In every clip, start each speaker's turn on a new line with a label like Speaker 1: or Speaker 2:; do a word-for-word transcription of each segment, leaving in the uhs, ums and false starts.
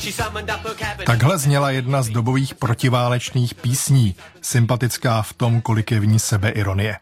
Speaker 1: Takhle zněla jedna z dobových protiválečných písní, sympatická v tom, kolik je v ní sebeironie.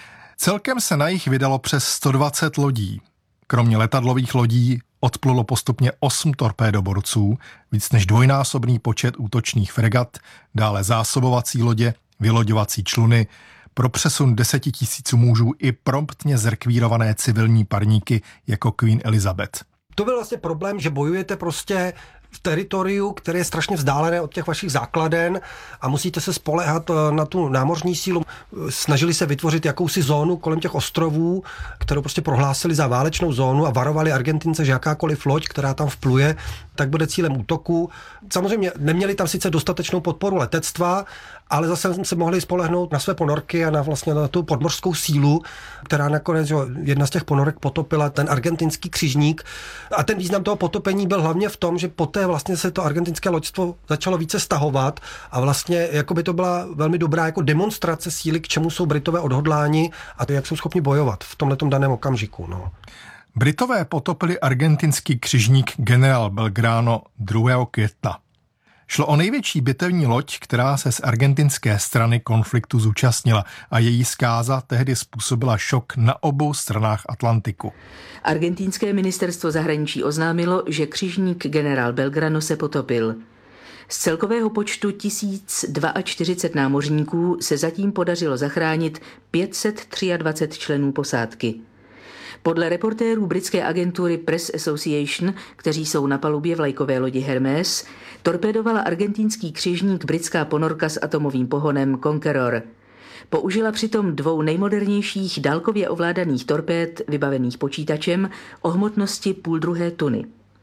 Speaker 1: Celkem se na jich vydalo přes sto dvacet lodí. Kromě letadlových lodí odplulo postupně osm torpédoborců, víc než dvojnásobný počet útočných fregat, dále zásobovací lodě, vyloďovací čluny, pro přesun deseti tisíců mužů i promptně zrekvírované civilní parníky jako Queen Elizabeth.
Speaker 2: To byl vlastně problém, že bojujete prostě v teritoriu, které je strašně vzdálené od těch vašich základen a musíte se spoléhat na tu námořní sílu. Snažili se vytvořit jakousi zónu kolem těch ostrovů, kterou prostě prohlásili za válečnou zónu a varovali Argentince, že jakákoliv loď, která tam vpluje, tak bude cílem útoku. Samozřejmě neměli tam sice dostatečnou podporu letectva, ale zase se mohli spolehnout na své ponorky a na vlastně na tu podmořskou sílu, která nakonec, že jedna z těch ponorek potopila ten argentinský křižník. A ten význam toho potopení byl hlavně v tom, že poté vlastně se to argentinské loďstvo začalo více stahovat a vlastně jako by to byla velmi dobrá jako demonstrace síly, k čemu jsou Britové odhodláni a to, jak jsou schopni bojovat v tomhletom daném okamžiku. No.
Speaker 1: Britové potopili argentinský křižník General Belgrano druhého května. Šlo o největší bitevní loď, která se z argentinské strany konfliktu zúčastnila a její zkáza tehdy způsobila šok na obou stranách Atlantiku.
Speaker 3: Argentinské ministerstvo zahraničí oznámilo, že křižník General Belgrano se potopil. Z celkového počtu tisíc čtyřicet dva námořníků se zatím podařilo zachránit pět set dvacet tři členů posádky. Podle reportérů britské agentury Press Association, kteří jsou na palubě vlajkové lodi Hermes, torpédovala argentinský křižník britská ponorka s atomovým pohonem Conqueror. Použila přitom dvou nejmodernějších dálkově ovládaných torpéd vybavených počítačem o hmotnosti půl druhé tuny.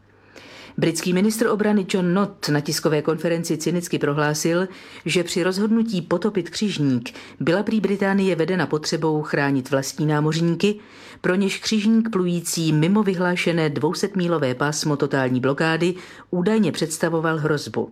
Speaker 3: Britský ministr obrany John Nott na tiskové konferenci cynicky prohlásil, že při rozhodnutí potopit křižník byla prý Británie vedena potřebou chránit vlastní námořníky, pro něž křižník plující mimo vyhlášené dvousetmílové pásmo totální blokády údajně představoval hrozbu.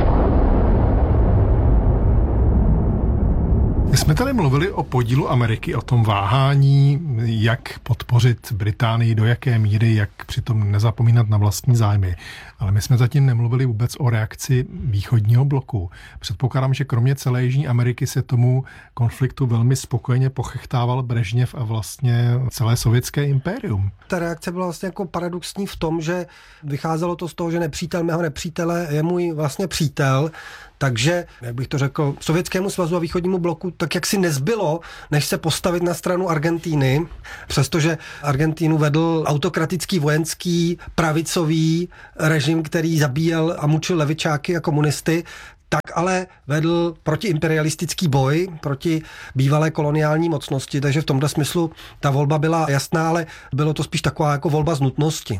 Speaker 1: My jsme tady mluvili o podílu Ameriky, o tom váhání, jak podpořit Británii, do jaké míry, jak přitom nezapomínat na vlastní zájmy. Ale my jsme zatím nemluvili vůbec o reakci východního bloku. Předpokládám, že kromě celé Jižní Ameriky se tomu konfliktu velmi spokojeně pochechtával Brežněv a vlastně celé sovětské impérium.
Speaker 2: Ta reakce byla vlastně jako paradoxní v tom, že vycházelo to z toho, že nepřítel mého nepřítele je můj vlastně přítel. Takže, jak bych to řekl, Sovětskému svazu a východnímu bloku tak jak si nezbylo, než se postavit na stranu Argentíny, přestože Argentínu vedl autokratický vojenský pravicový režim, který zabíjel a mučil levičáky a komunisty, tak ale vedl protiimperialistický boj proti bývalé koloniální mocnosti, takže v tomto smyslu ta volba byla jasná, ale bylo to spíš taková jako volba z nutnosti.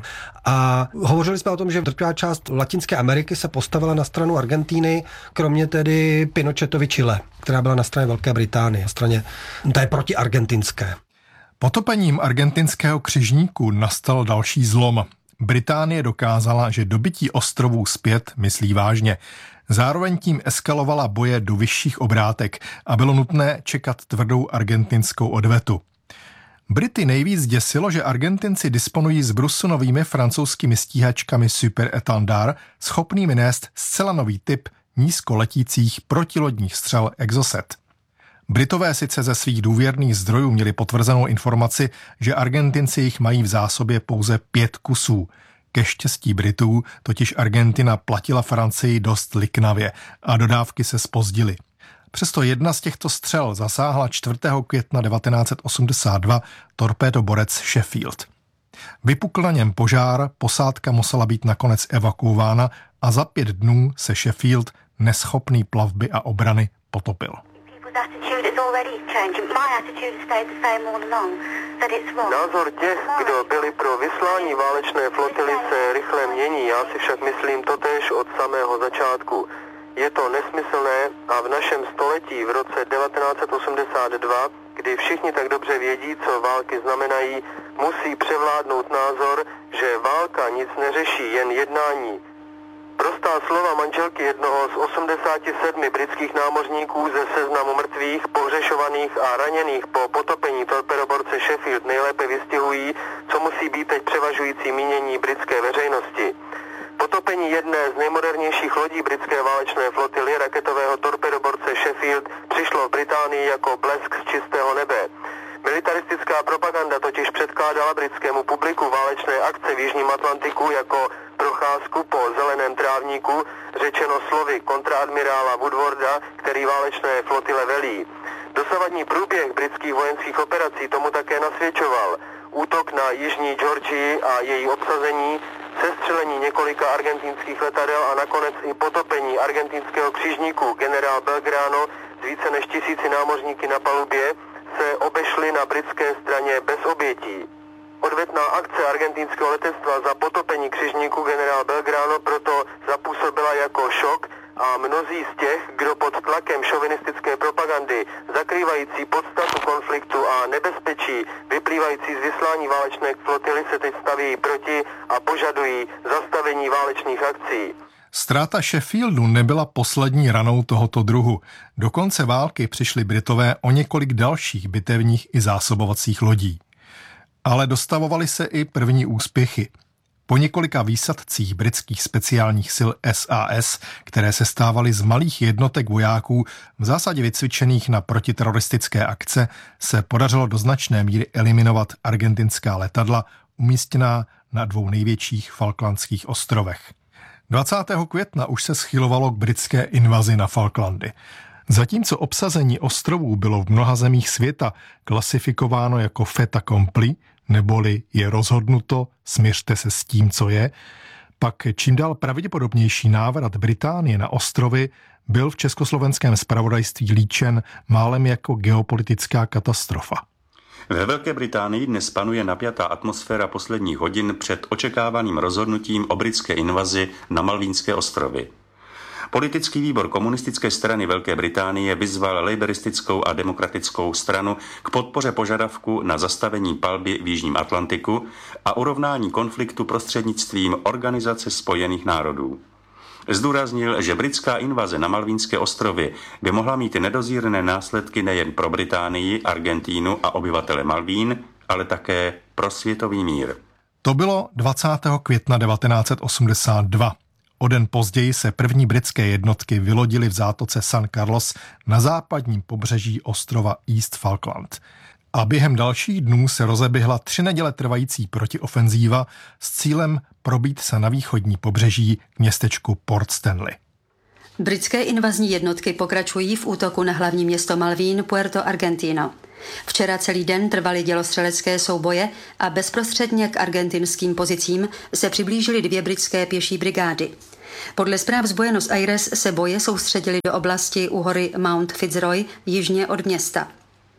Speaker 2: A hovořili jsme o tom, že drtivá část Latinské Ameriky se postavila na stranu Argentíny, kromě tedy Pinochetovy Chile, která byla na straně Velké Británie, na straně té protiargentinské.
Speaker 1: Potopením argentinského křižníku nastal další zlom. Británie dokázala, že dobytí ostrovů zpět myslí vážně. Zároveň tím eskalovala boje do vyšších obrátek a bylo nutné čekat tvrdou argentinskou odvetu. Brity nejvíc děsilo, že Argentinci disponují zbrusunovými francouzskými stíhačkami Super Étendard, schopnými nést zcela nový typ nízkoletících protilodních střel Exocet. Britové sice ze svých důvěrných zdrojů měli potvrzenou informaci, že Argentinci jich mají v zásobě pouze pět kusů. Ke štěstí Britů totiž Argentina platila Francii dost liknavě a dodávky se zpozdily. Přesto jedna z těchto střel zasáhla čtvrtého května devatenáct set osmdesát dva torpédoborec Sheffield. Vypukl na něm požár, posádka musela být nakonec evakuována a za pět dnů se Sheffield, neschopný plavby a obrany, potopil.
Speaker 4: Názor těch, kdo byli pro vyslání válečné flotily, se rychle mění. Já si však myslím totéž od samého začátku. Je to nesmyslné a v našem století v roce devatenáct set osmdesát dva, kdy všichni tak dobře vědí, co války znamenají, musí převládnout názor, že válka nic neřeší, jen jednání. Prostá slova manželky jednoho z osmdesáti sedmi britských námořníků ze seznamu mrtvých, pohřešovaných a raněných po potopení torpedoborce Sheffield nejlépe vystihují, co musí být teď převažující mínění britské veřejnosti. Po Potopení jedné z nejmodernějších lodí britské válečné flotily, raketového torpedoborce Sheffield, přišlo v Británii jako blesk z čistého nebe. Militaristická propaganda totiž předkládala britskému publiku válečné akce v Jižním Atlantiku jako procházku po zeleném trávníku, řečeno slovy kontraadmirála Woodwarda, který válečné flotile velí. Dosavadní průběh britských vojenských operací tomu také nasvědčoval. Útok na jižní Georgii a její obsazení, sestřelení několika argentinských letadel a nakonec i potopení argentinského křižníku generál Belgrano s více než tisíci námořníky na palubě se obešly na britské straně bez obětí. Odvetná akce argentinského letectva za potopení křižníku generál Belgrano proto zapůsobila jako šok a mnozí z těch, kdo pod tlakem šovinistické propagandy zakrývající podstatu konfliktu a nebezpečí vyplývající z vyslání válečné flotily se teď staví proti a požadují zastavení válečných akcí.
Speaker 1: Ztráta Sheffieldu nebyla poslední ranou tohoto druhu. Do konce války přišli Britové o několik dalších bitevních i zásobovacích lodí. Ale dostavovaly se i první úspěchy. Po několika výsadcích britských speciálních sil S A S, které se stávaly z malých jednotek vojáků v zásadě vycvičených na protiteroristické akce, se podařilo do značné míry eliminovat argentinská letadla umístěná na dvou největších Falklandských ostrovech. dvacátého května už se schylovalo k britské invazi na Falklandy. Zatímco obsazení ostrovů bylo v mnoha zemích světa klasifikováno jako fait accompli, neboli je rozhodnuto, smiřte se s tím, co je, pak čím dál pravděpodobnější návrat Británie na ostrovy byl v československém zpravodajství líčen málem jako geopolitická katastrofa.
Speaker 5: Ve Velké Británii dnes panuje napjatá atmosféra posledních hodin před očekávaným rozhodnutím o britské invazi na Malvínské ostrovy. Politický výbor komunistické strany Velké Británie vyzval laboristickou a demokratickou stranu k podpoře požadavku na zastavení palby v Jižním Atlantiku a urovnání konfliktu prostřednictvím Organizace spojených národů. Zdůraznil, že britská invaze na Malvínské ostrovy by mohla mít nedozírné následky nejen pro Británii, Argentínu a obyvatele Malvín, ale také pro světový mír.
Speaker 1: To bylo dvacátého května devatenáct set osmdesát dva. O den později se první britské jednotky vylodily v zátoce San Carlos na západním pobřeží ostrova East Falkland. A během dalších dnů se rozeběhla tři neděle trvající protiofenzíva s cílem probít se na východní pobřeží k městečku Port Stanley.
Speaker 6: Britské invazní jednotky pokračují v útoku na hlavní město Malvín, Puerto Argentino. Včera celý den trvaly dělostřelecké souboje a bezprostředně k argentinským pozicím se přiblížily dvě britské pěší brigády. Podle zpráv z Buenos Aires se boje soustředily do oblasti u hory Mount Fitzroy jižně od města.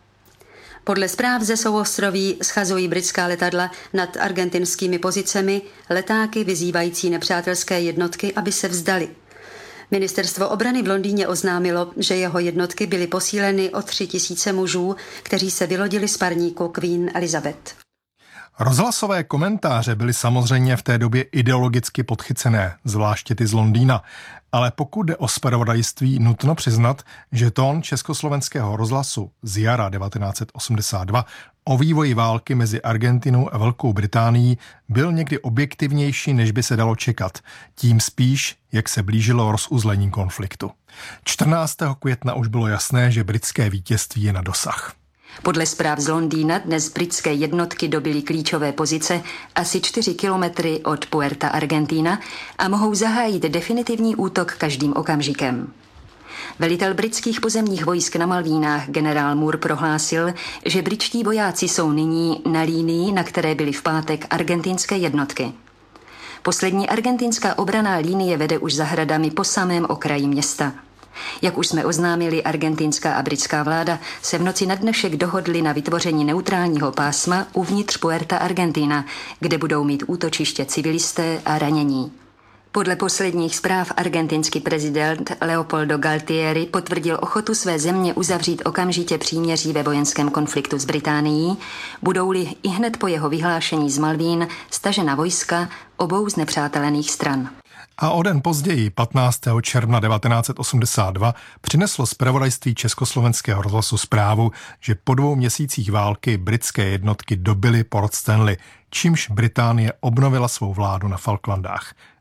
Speaker 6: Podle zpráv ze souostroví schazují britská letadla nad argentinskými pozicemi letáky vyzývající nepřátelské jednotky, aby se vzdali. Ministerstvo obrany v Londýně oznámilo, že jeho jednotky byly posíleny o tři tisíce mužů, kteří se vylodili z parníku Queen Elizabeth.
Speaker 1: Rozhlasové komentáře byly samozřejmě v té době ideologicky podchycené, zvláště ty z Londýna. Ale pokud jde o zpravodajství, nutno přiznat, že tón československého rozhlasu z jara devatenáct set osmdesát dva o vývoji války mezi Argentinou a Velkou Británií byl někdy objektivnější, než by se dalo čekat. Tím spíš, jak se blížilo rozuzlení konfliktu. čtrnáctého května už bylo jasné, že britské vítězství je na dosah.
Speaker 6: Podle zpráv z Londýna dnes britské jednotky dobyly klíčové pozice asi čtyři kilometry od Puerta Argentina a mohou zahájit definitivní útok každým okamžikem. Velitel britských pozemních vojsk na Malvínách generál Moore prohlásil, že britští vojáci jsou nyní na línii, na které byly v pátek argentinské jednotky. Poslední argentinská obranná linie vede už zahradami po samém okraji města. Jak už jsme oznámili, argentinská a britská vláda se v noci na dnešek dohodly na vytvoření neutrálního pásma uvnitř Puerta Argentina, kde budou mít útočiště civilisté a ranění. Podle posledních zpráv argentinský prezident Leopoldo Galtieri potvrdil ochotu své země uzavřít okamžitě příměří ve vojenském konfliktu s Británií, budou-li i hned po jeho vyhlášení z Malvín stažena vojska obou znepřátelených stran.
Speaker 1: A o den později, patnáctého června devatenáct set osmdesát dva, přineslo zpravodajství Československého rozhlasu zprávu, že po dvou měsících války britské jednotky dobyly Port Stanley, čímž Británie obnovila svou vládu na Falklandách.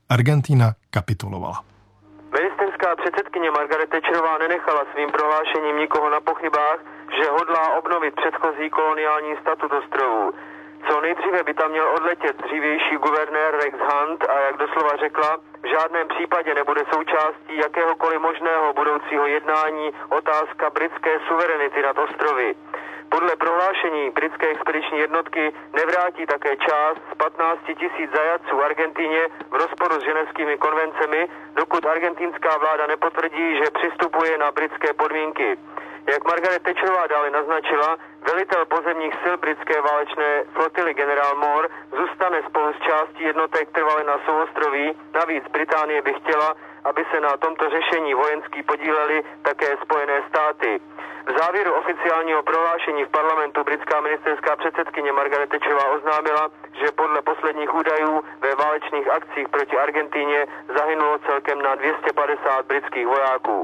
Speaker 1: Argentína kapitulovala.
Speaker 4: Ministerská předsedkyně Margaret Thatcherová nenechala svým prohlášením nikoho na pochybách, že hodlá obnovit předchozí koloniální statut ostrovů. Co nejdříve by tam měl odletět dřívější guvernér Rex Hunt a jak doslova řekla, v žádném případě nebude součástí jakéhokoliv možného budoucího jednání otázka britské suverenity nad ostrovy. Podle prohlášení britské expediční jednotky nevrátí také část z patnáct tisíc zajatců Argentíně v rozporu s ženevskými konvencemi, dokud argentinská vláda nepotvrdí, že přistupuje na britské podmínky. Jak Margaret Thatcherová dále naznačila, velitel pozemních sil britské válečné flotily generál Moore zůstane spolu s částí jednotek trvale na souostroví. Navíc Británie by chtěla, aby se na tomto řešení vojensky podílely také Spojené státy. V závěru oficiálního prohlášení v parlamentu britská ministerská předsedkyně Margaret Thatcherová oznámila, že podle posledních údajů ve válečných akcích proti Argentíně zahynulo celkem na dvě stě padesát britských vojáků.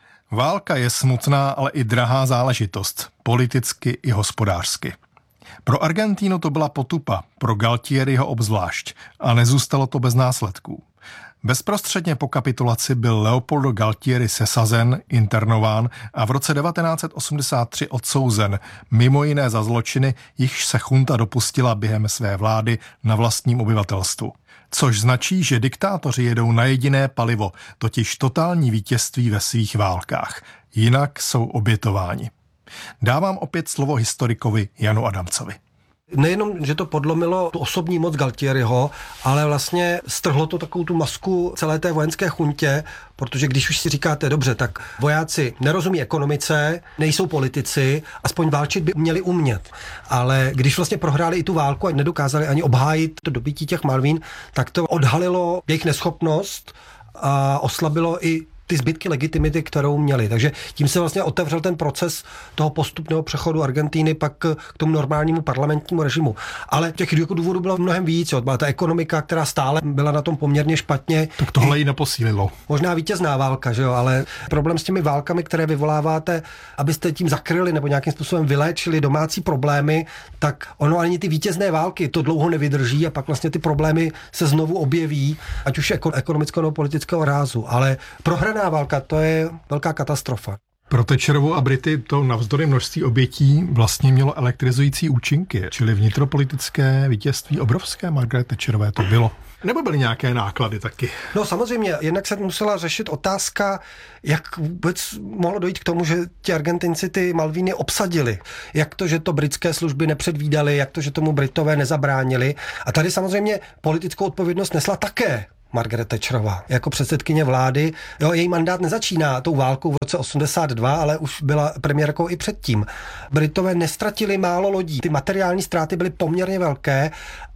Speaker 1: Válka je smutná, ale i drahá záležitost, politicky i hospodářsky. Pro Argentínu to byla potupa, pro Galtieriho obzvlášť, a nezůstalo to bez následků. Bezprostředně po kapitulaci byl Leopoldo Galtieri sesazen, internován a v roce devatenáct osmdesát tři odsouzen, mimo jiné za zločiny, jichž se chunta dopustila během své vlády na vlastním obyvatelstvu. Což značí, že diktátoři jedou na jediné palivo, totiž totální vítězství ve svých válkách. Jinak jsou obětováni. Dávám opět slovo historikovi Janu Adamcovi.
Speaker 2: Nejenom, že to podlomilo tu osobní moc Galtieriho, ale vlastně strhlo to takovou tu masku celé té vojenské chuntě, protože když už si říkáte, dobře, tak vojáci nerozumí ekonomice, nejsou politici, aspoň válčit by měli umět. Ale když vlastně prohráli i tu válku a nedokázali ani obhájit to dobytí těch Malvín, tak to odhalilo jejich neschopnost a oslabilo i ty zbytky legitimity, kterou měli. Takže tím se vlastně otevřel ten proces toho postupného přechodu Argentíny pak k tomu normálnímu parlamentnímu režimu. Ale těch důvodů bylo mnohem víc. Jo. Byla ta ekonomika, která stále byla na tom poměrně špatně.
Speaker 1: Tak tohle ji neposílilo.
Speaker 2: Možná vítězná válka, že jo, ale problém s těmi válkami, které vyvoláváte, abyste tím zakryli nebo nějakým způsobem vyléčili domácí problémy, tak ono ani ty vítězné války to dlouho nevydrží a pak vlastně ty problémy se znovu objeví, ať už ekonomického nebo politického rázu. Ale prohraná válka, to je velká katastrofa.
Speaker 1: Pro Thatcherovu a Brity to navzdory množství obětí vlastně mělo elektrizující účinky, čili vnitropolitické vítězství obrovské Margaret Thatcherové to bylo. Nebo byly nějaké náklady taky?
Speaker 2: No samozřejmě, jednak se musela řešit otázka, jak vůbec mohlo dojít k tomu, že ti Argentinci ty Malvíny obsadili. Jak to, že to britské služby nepředvídali, jak to, že tomu Britové nezabránili. A tady samozřejmě politickou odpovědnost nesla také Margaret Thatcherová jako předsedkyně vlády. Jo, její mandát nezačíná tou válkou v roce osmdesát dva, ale už byla premiérkou i předtím. Britové nestratili málo lodí. Ty materiální ztráty byly poměrně velké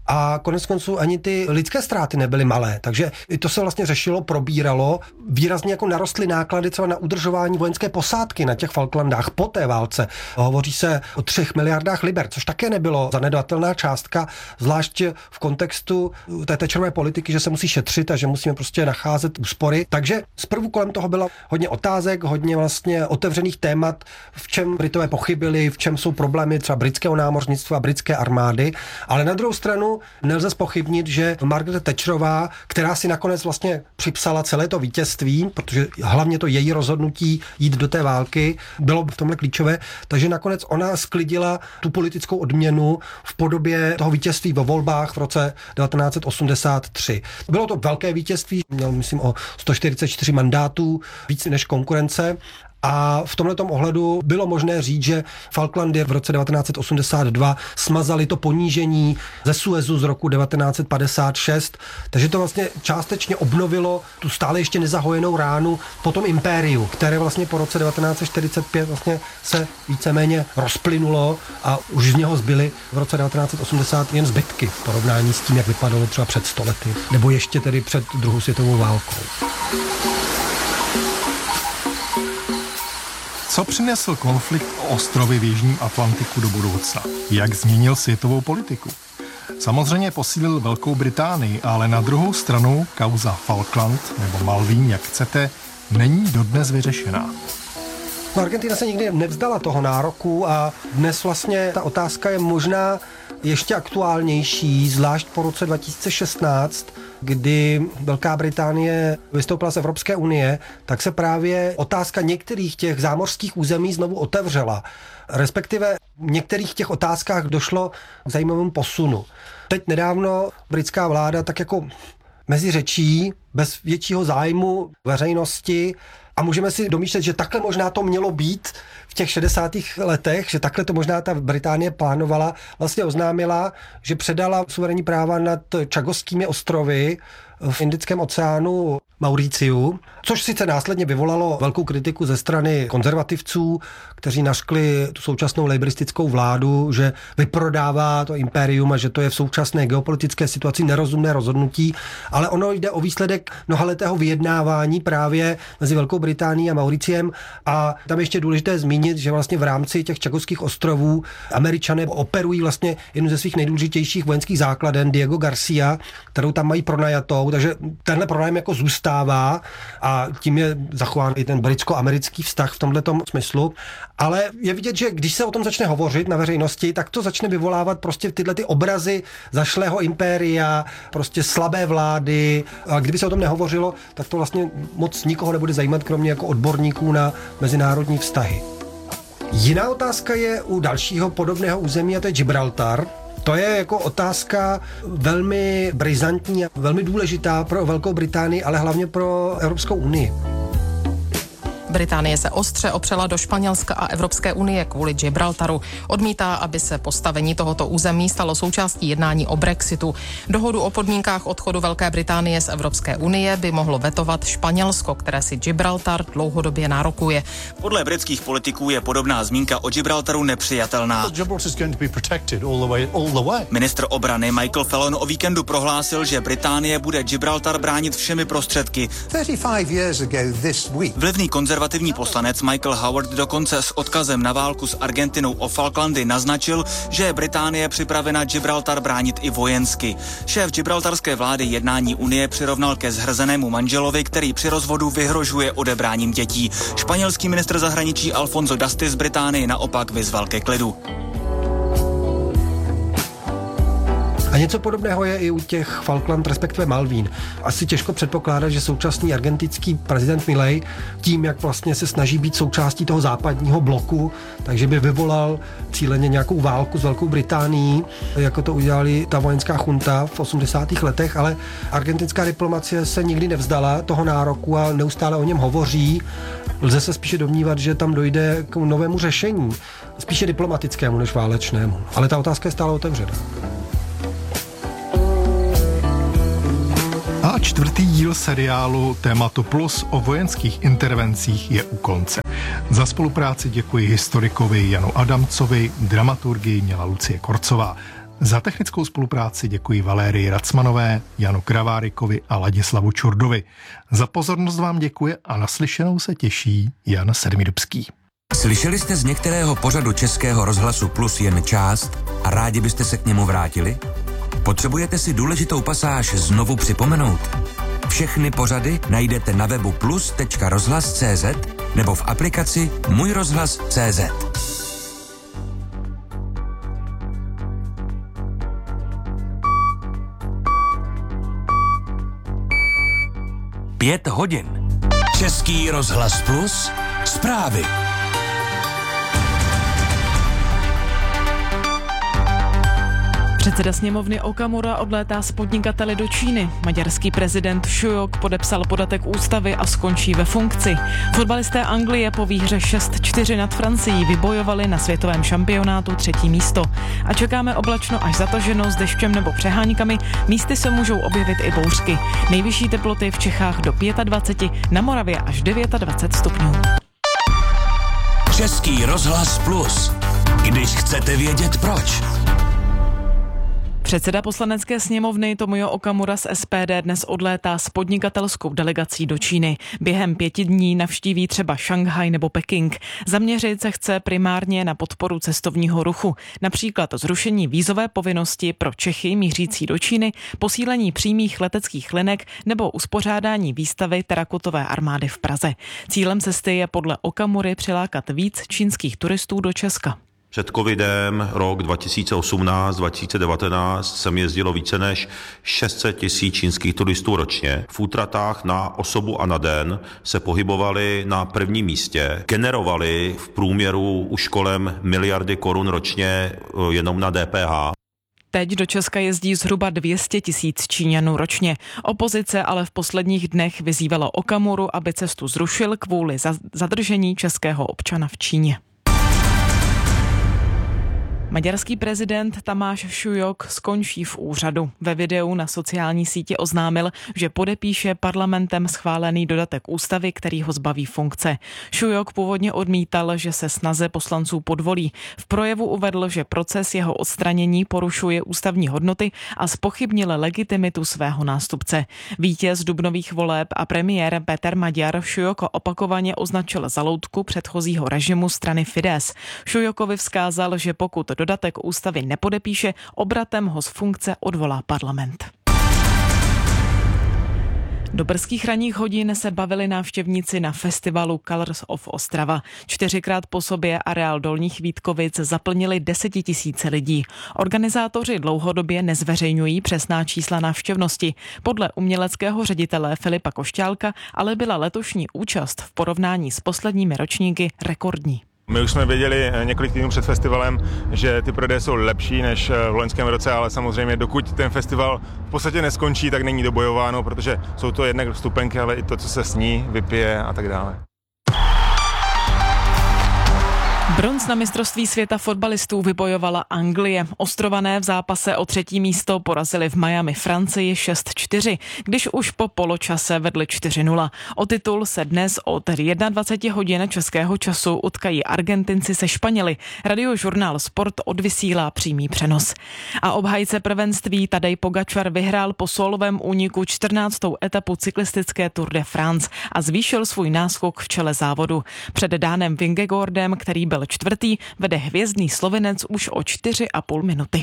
Speaker 2: a konec konců ani ty lidské ztráty nebyly malé. Takže i to se vlastně řešilo, probíralo. Výrazně jako narostly náklady třeba na udržování vojenské posádky na těch Falklandách po té válce. Hovoří se o třech miliardách liber, což také nebylo zanedbatelná částka, zvlášť v kontextu té Thatcherové politiky, že se musí šetřit a že musíme prostě nacházet úspory. Takže zprvu kolem toho bylo hodně otázek, hodně vlastně otevřených témat, v čem Britové pochybili, v čem jsou problémy třeba britského námořnictva, britské armády, ale na druhou stranu nelze zpochybnit, že Margaret Thatcherová, která si nakonec vlastně připsala celé to vítězství, protože hlavně to její rozhodnutí jít do té války bylo v tomhle klíčové, takže nakonec ona sklidila tu politickou odměnu v podobě toho vítězství ve volbách v roce devatenáct osmdesát tři. Bylo to velké vítězství, měl myslím o sto čtyřicet čtyři mandátů, víc než konkurence. A v tomhletom ohledu bylo možné říct, že Falklandy v roce devatenáct osmdesát dva smazali to ponížení ze Suezu z roku devatenáct padesát šest, takže to vlastně částečně obnovilo tu stále ještě nezahojenou ránu po tom impériu, které vlastně po roce devatenáct čtyřicet pět vlastně se víceméně rozplynulo a už z něho zbyly v roce devatenáct osmdesát jen zbytky v porovnání s tím, jak vypadalo třeba před sto lety, nebo ještě tedy před druhou světovou válkou.
Speaker 1: Co přinesl konflikt o ostrovy v Jižním Atlantiku do budoucna? Jak změnil světovou politiku? Samozřejmě posílil Velkou Británii, ale na druhou stranu kauza Falkland nebo Malvín, jak chcete, není dodnes vyřešená.
Speaker 2: No, Argentina se nikdy nevzdala toho nároku a dnes vlastně ta otázka je možná ještě aktuálnější, zvlášť po roce dva tisíce šestnáct, kdy Velká Británie vystoupila z Evropské unie, tak se právě otázka některých těch zámořských území znovu otevřela. Respektive v některých těch otázkách došlo k zajímavému posunu. Teď nedávno britská vláda tak jako mezi řečí, bez většího zájmu veřejnosti, a můžeme si domýšlet, že takhle možná to mělo být v těch šedesátých letech, že takhle to možná ta Británie plánovala, vlastně oznámila, že předala suverénní práva nad Chagosskými ostrovy v Indickém oceánu Mauriciu, což sice následně vyvolalo velkou kritiku ze strany konzervativců, kteří naškli tu současnou laboristickou vládu, že vyprodává to impérium a že to je v současné geopolitické situaci nerozumné rozhodnutí, ale ono jde o výsledek mnohaletého vyjednávání právě mezi Velkou Británií a Mauriciem a tam ještě důležité zmínit, že vlastně v rámci těch Chagoských ostrovů Američané operují vlastně jednu ze svých nejdůležitějších vojenských základen Diego Garcia, kterou tam mají pronajatou, takže tenhle pronájem jako zůstává a tím je zachován i ten britsko-americký vztah v tomhletom smyslu. Ale je vidět, že když se o tom začne hovořit na veřejnosti, tak to začne vyvolávat prostě tyhle ty obrazy zašlého impéria, prostě slabé vlády. A kdyby se o tom nehovořilo, tak to vlastně moc nikoho nebude zajímat, kromě jako odborníků na mezinárodní vztahy. Jiná otázka je u dalšího podobného území, a to je Gibraltar. To je jako otázka velmi brizantní a velmi důležitá pro Velkou Británii, ale hlavně pro Evropskou unii.
Speaker 7: Británie se ostře opřela do Španělska a Evropské unie kvůli Gibraltaru. Odmítá, aby se postavení tohoto území stalo součástí jednání o Brexitu. Dohodu o podmínkách odchodu Velké Británie z Evropské unie by mohlo vetovat Španělsko, které si Gibraltar dlouhodobě nárokuje.
Speaker 8: Podle britských politiků je podobná zmínka o Gibraltaru nepřijatelná. Ministr obrany Michael Fallon o víkendu prohlásil, že Británie bude Gibraltar bránit všemi prostředky. Vlivný konzervativní Konzervativní poslanec Michael Howard dokonce s odkazem na válku s Argentinou o Falklandy naznačil, že je Británie připravena Gibraltar bránit i vojensky. Šéf gibraltarské vlády jednání Unie přirovnal ke zhrzenému manželovi, který při rozvodu vyhrožuje odebráním dětí. Španělský ministr zahraničí Alfonso Dastis z Británii naopak vyzval ke klidu.
Speaker 2: A něco podobného je i u těch Falkland, respektive Malvín. Asi těžko předpokládat, že současný argentinský prezident Milei tím, jak vlastně se snaží být součástí toho západního bloku, takže by vyvolal cíleně nějakou válku s Velkou Británií, jako to udělali ta vojenská junta v osmdesátých letech, ale argentinská diplomacie se nikdy nevzdala toho nároku a neustále o něm hovoří. Lze se spíše domnívat, že tam dojde k novému řešení, spíše diplomatickému než válečnému. Ale ta otázka je stále otevřená.
Speaker 1: A čtvrtý díl seriálu Tématu Plus o vojenských intervencích je u konce. Za spolupráci děkuji historikovi Janu Adamcovi, dramaturgii měla Lucie Korcová. Za technickou spolupráci děkuji Valérii Racmanové, Janu Kravárikovi a Ladislavu Čurdovi. Za pozornost vám děkuje a naslyšenou se těší Jan Sedmidubský.
Speaker 9: Slyšeli jste z některého pořadu Českého rozhlasu Plus jen část a rádi byste se k němu vrátili? Potřebujete si důležitou pasáž znovu připomenout? Všechny pořady najdete na webu plus tečka rozhlas tečka cé zet nebo v aplikaci Můj rozhlas tečka cé zet. Pět hodin. Český rozhlas Plus. Zprávy.
Speaker 10: Předseda sněmovny Okamura odlétá s podnikateli do Číny. Maďarský prezident Šujok podepsal podatek ústavy a skončí ve funkci. Fotbalisté Anglie po výhře šest čtyři nad Francií vybojovali na světovém šampionátu třetí místo. A čekáme oblačno až zataženo s deštěm nebo přeháňkami. Místy se můžou objevit i bouřky. Nejvyšší teploty v Čechách do dvacet pět, na Moravě až dvacet devět stupňů.
Speaker 9: Český rozhlas Plus. Když chcete vědět proč.
Speaker 10: Předseda poslanecké sněmovny Tomio Okamura z S P D dnes odlétá s podnikatelskou delegací do Číny. Během pěti dní navštíví třeba Šanghaj nebo Peking. Zaměřit se chce primárně na podporu cestovního ruchu, například zrušení vízové povinnosti pro Čechy mířící do Číny, posílení přímých leteckých linek nebo uspořádání výstavy terakotové armády v Praze. Cílem cesty je podle Okamury přilákat víc čínských turistů do Česka.
Speaker 11: Před covidem rok dva tisíce osmnáct dva tisíce devatenáct jsem jezdilo více než šest set tisíc čínských turistů ročně. V útratách na osobu a na den se pohybovali na prvním místě. Generovali v průměru už kolem miliardy korun ročně jenom na D P H.
Speaker 10: Teď do Česka jezdí zhruba dvě stě tisíc Číňanů ročně. Opozice ale v posledních dnech vyzývala Okamuru, aby cestu zrušil kvůli zadržení českého občana v Číně. Maďarský prezident Tamáš Šujok skončí v úřadu. Ve videu na sociální síti oznámil, že podepíše parlamentem schválený dodatek ústavy, který ho zbaví funkce. Šujok původně odmítal, že se snaze poslanců podvolí. V projevu uvedl, že proces jeho odstranění porušuje ústavní hodnoty a zpochybnil legitimitu svého nástupce. Vítěz dubnových voleb a premiér Péter Magyar Šujoko opakovaně označil za loutku předchozího režimu strany Fidesz. Šujokovi vzkázal, že pokud dodatek ústavy nepodepíše, obratem ho z funkce odvolá parlament. Do brzkých ranních hodin se bavili návštěvníci na festivalu Colors of Ostrava. Čtyřikrát po sobě areál Dolních Vítkovic zaplnili desetitisíce lidí. Organizátoři dlouhodobě nezveřejňují přesná čísla návštěvnosti. Podle uměleckého ředitele Filipa Košťálka ale byla letošní účast v porovnání s posledními ročníky rekordní.
Speaker 12: My už jsme věděli několik týdnů před festivalem, že ty prodeje jsou lepší než v loňském roce, ale samozřejmě dokud ten festival v podstatě neskončí, tak není dobojováno, protože jsou to jednak vstupenky, ale i to, co se sní, vypije a tak dále.
Speaker 10: Bronz na mistrovství světa fotbalistů vybojovala Anglie. Ostrované v zápase o třetí místo porazili v Miami Francii šest čtyři, když už po poločase vedli čtyři nula. O titul se dnes od dvacet jedna hodin českého času utkají Argentinci se Španěli. Radiožurnál Sport odvysílá přímý přenos. A obhájce prvenství Tadej Pogačar vyhrál po sólovém úniku čtrnáctou etapu cyklistické Tour de France a zvýšil svůj náskok v čele závodu. Před Dánem Vingegaardem, který byl čtvrtý, vede hvězdný Slovinec už o čtyři a půl minuty.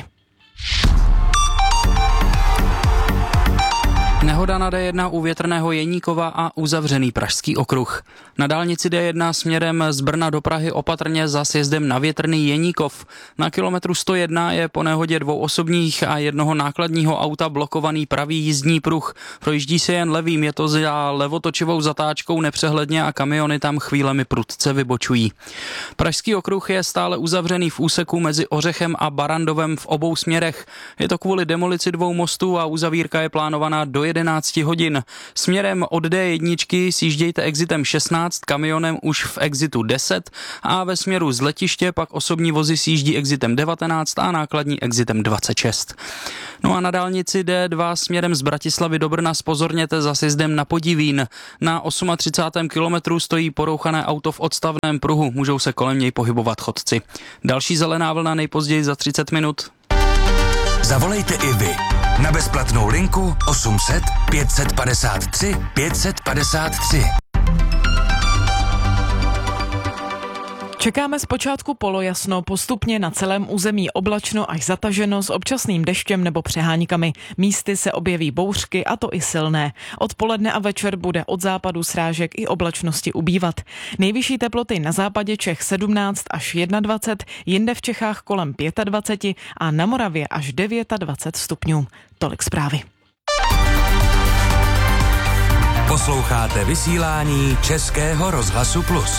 Speaker 13: Nehoda na D jedna u Větrného Jeníkova a uzavřený Pražský okruh. Na dálnici D jedna směrem z Brna do Prahy opatrně za sjezdem na Větrný Jeníkov. Na kilometru sto jedna je po nehodě dvou osobních a jednoho nákladního auta blokovaný pravý jízdní pruh. Projíždí se jen levým, je to za levotočivou zatáčkou nepřehledně a kamiony tam chvílemi prudce vybočují. Pražský okruh je stále uzavřený v úseku mezi Ořechem a Barandovem v obou směrech. Je to kvůli demolici dvou mostů a uzavírka je plánovaná do jedenáct hodin. Směrem od D jedna sjíždějte exitem šestnáct, kamionem už v exitu deset a ve směru z letiště pak osobní vozy sjíždí exitem devatenáct a nákladní exitem dvacet šest. No a na dálnici D dva směrem z Bratislavy do Brna zpozorněte za sjezdem na Podivín. Na třicátém osmém kilometru stojí porouchané auto v odstavném pruhu, můžou se kolem něj pohybovat chodci. Další zelená vlna nejpozději za třicet minut.
Speaker 9: Zavolejte i vy na bezplatnou linku osm set pět set padesát tři pět set padesát tři.
Speaker 10: Čekáme zpočátku polojasno, postupně na celém území oblačno až zataženo s občasným deštěm nebo přeháňkami. Místy se objeví bouřky, a to i silné. Odpoledne a večer bude od západu srážek i oblačnosti ubývat. Nejvyšší teploty na západě Čech sedmnáct až dvacet jedna, jinde v Čechách kolem dvacet pět a na Moravě až dvacet devět stupňů. Tolik zprávy.
Speaker 9: Posloucháte vysílání Českého rozhlasu Plus.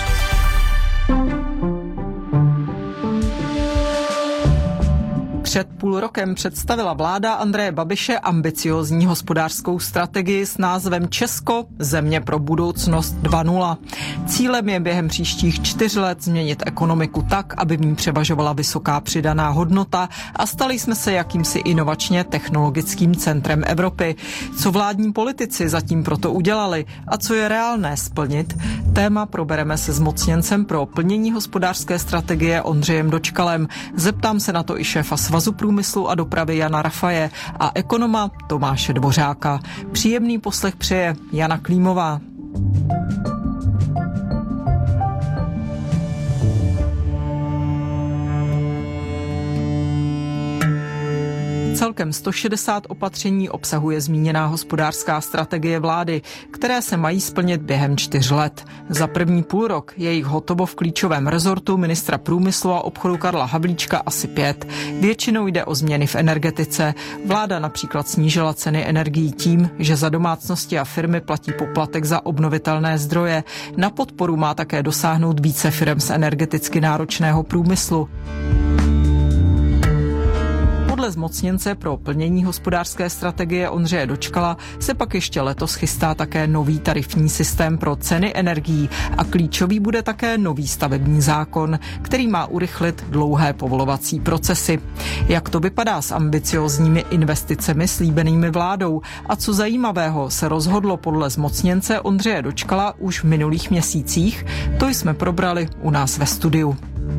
Speaker 14: Před půl rokem představila vláda Andreje Babiše ambiciózní hospodářskou strategii s názvem Česko, země pro budoucnost dva tečka nula. Cílem je během příštích čtyř let změnit ekonomiku tak, aby v ní převažovala vysoká přidaná hodnota a stali jsme se jakýmsi inovačně technologickým centrem Evropy. Co vládní politici zatím proto udělali a co je reálné splnit, téma probereme se zmocněncem pro plnění hospodářské strategie Ondřejem Dočkalem. Zeptám se na to i šéfa Svazu průmyslu a dopravy Jana Rafaje a ekonoma Tomáše Dvořáka. Příjemný poslech přeje Jana Klímová. Celkem sto šedesát opatření obsahuje zmíněná hospodářská strategie vlády, které se mají splnit během čtyř let. Za první půlrok je jich hotovo v klíčovém rezortu ministra průmyslu a obchodu Karla Havlíčka asi pět. Většinou jde o změny v energetice. Vláda například snížila ceny energií tím, že za domácnosti a firmy platí poplatek za obnovitelné zdroje. Na podporu má také dosáhnout více firem z energeticky náročného průmyslu. Podle zmocněnce pro plnění hospodářské strategie Ondřeje Dočkala se pak ještě letos chystá také nový tarifní systém pro ceny energií a klíčový bude také nový stavební zákon, který má urychlit dlouhé povolovací procesy. Jak to vypadá s ambiciozními investicemi slíbenými vládou a co zajímavého se rozhodlo podle zmocněnce Ondřeje Dočkala už v minulých měsících, to jsme probrali u nás ve studiu.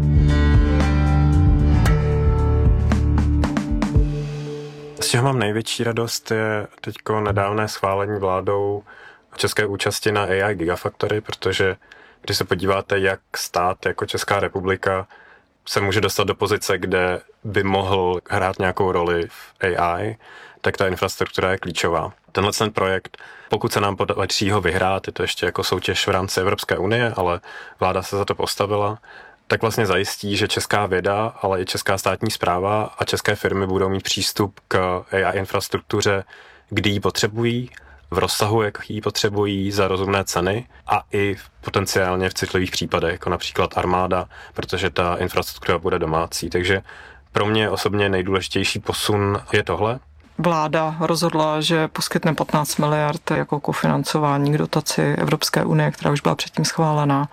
Speaker 15: Z čeho mám největší radost je teďko nedávné schválení vládou české účasti na A I Gigafactory, protože když se podíváte, jak stát jako Česká republika se může dostat do pozice, kde by mohl hrát nějakou roli v A I, tak ta infrastruktura je klíčová. Tenhle ten projekt, pokud se nám podaří ho vyhrát, je to ještě jako soutěž v rámci Evropské unie, ale vláda se za to postavila, tak vlastně zajistí, že česká věda, ale i česká státní správa a české firmy budou mít přístup k A I infrastruktuře, kdy ji potřebují, v rozsahu, jak ji potřebují, za rozumné ceny a i potenciálně v citlivých případech, jako například armáda, protože ta infrastruktura bude domácí. Takže pro mě osobně nejdůležitější posun je tohle.
Speaker 14: Vláda rozhodla, že poskytne patnáct miliard jako kofinancování k dotaci Evropské unie, která už byla předtím schválená.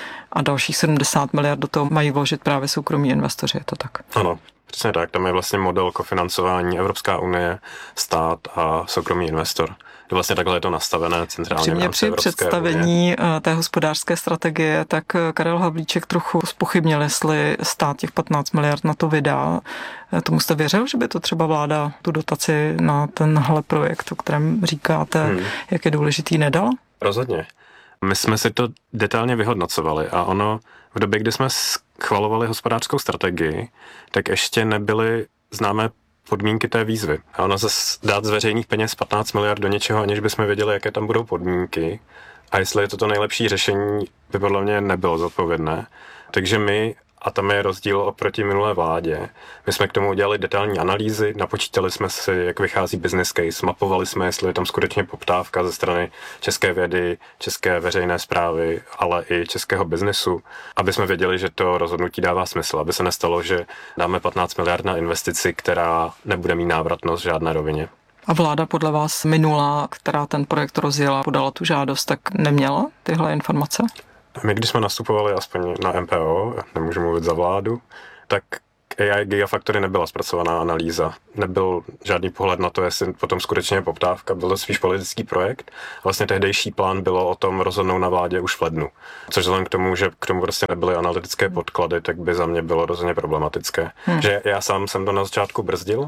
Speaker 14: A dalších sedmdesát miliard do toho mají vložit právě soukromí investoři, je to tak?
Speaker 15: Ano, přesně tak. Tam je vlastně model kofinancování Evropská unie, stát a soukromý investor. Vlastně takhle je to nastavené centrálně v rámci Evropské
Speaker 14: při představení
Speaker 15: unie.
Speaker 14: té hospodářské strategie, tak Karel Havlíček trochu zpochybnil, jestli stát těch patnáct miliard na to vydá. Tomu jste věřil, že by to třeba vláda tu dotaci na tenhle projekt, o kterém říkáte, hmm. jak je důležitý, nedal?
Speaker 15: Rozhodně. My jsme si to detailně vyhodnocovali a ono v době, kdy jsme schvalovali hospodářskou strategii, tak ještě nebyly známé podmínky té výzvy. A ono zase dát z veřejných peněz patnáct miliard do něčeho, aniž bychom věděli, jaké tam budou podmínky a jestli je to to nejlepší řešení, by podle mě nebylo zodpovědné. Takže my, a tam je rozdíl oproti minulé vládě, my jsme k tomu udělali detailní analýzy, napočítali jsme si, jak vychází business case, mapovali jsme, jestli je tam skutečně poptávka ze strany české vědy, české veřejné správy, ale i českého biznesu, aby jsme věděli, že to rozhodnutí dává smysl, aby se nestalo, že dáme patnáct miliard na investici, která nebude mít návratnost v žádné rovině.
Speaker 14: A vláda podle vás minulá, která ten projekt rozjela, podala tu žádost, tak neměla tyhle informace?
Speaker 15: My, když jsme nastupovali aspoň na M P O, nemůžu mluvit za vládu, tak A I Gigafactory nebyla zpracovaná analýza. Nebyl žádný pohled na to, jestli potom skutečně je poptávka, byl to spíš politický projekt. Vlastně tehdejší plán bylo o tom rozhodnout na vládě už v lednu. Což vzhledem k tomu, že k tomu prostě nebyly analytické podklady, tak by za mě bylo rozhodně problematické. Hmm. Že já sám jsem to na začátku brzdil,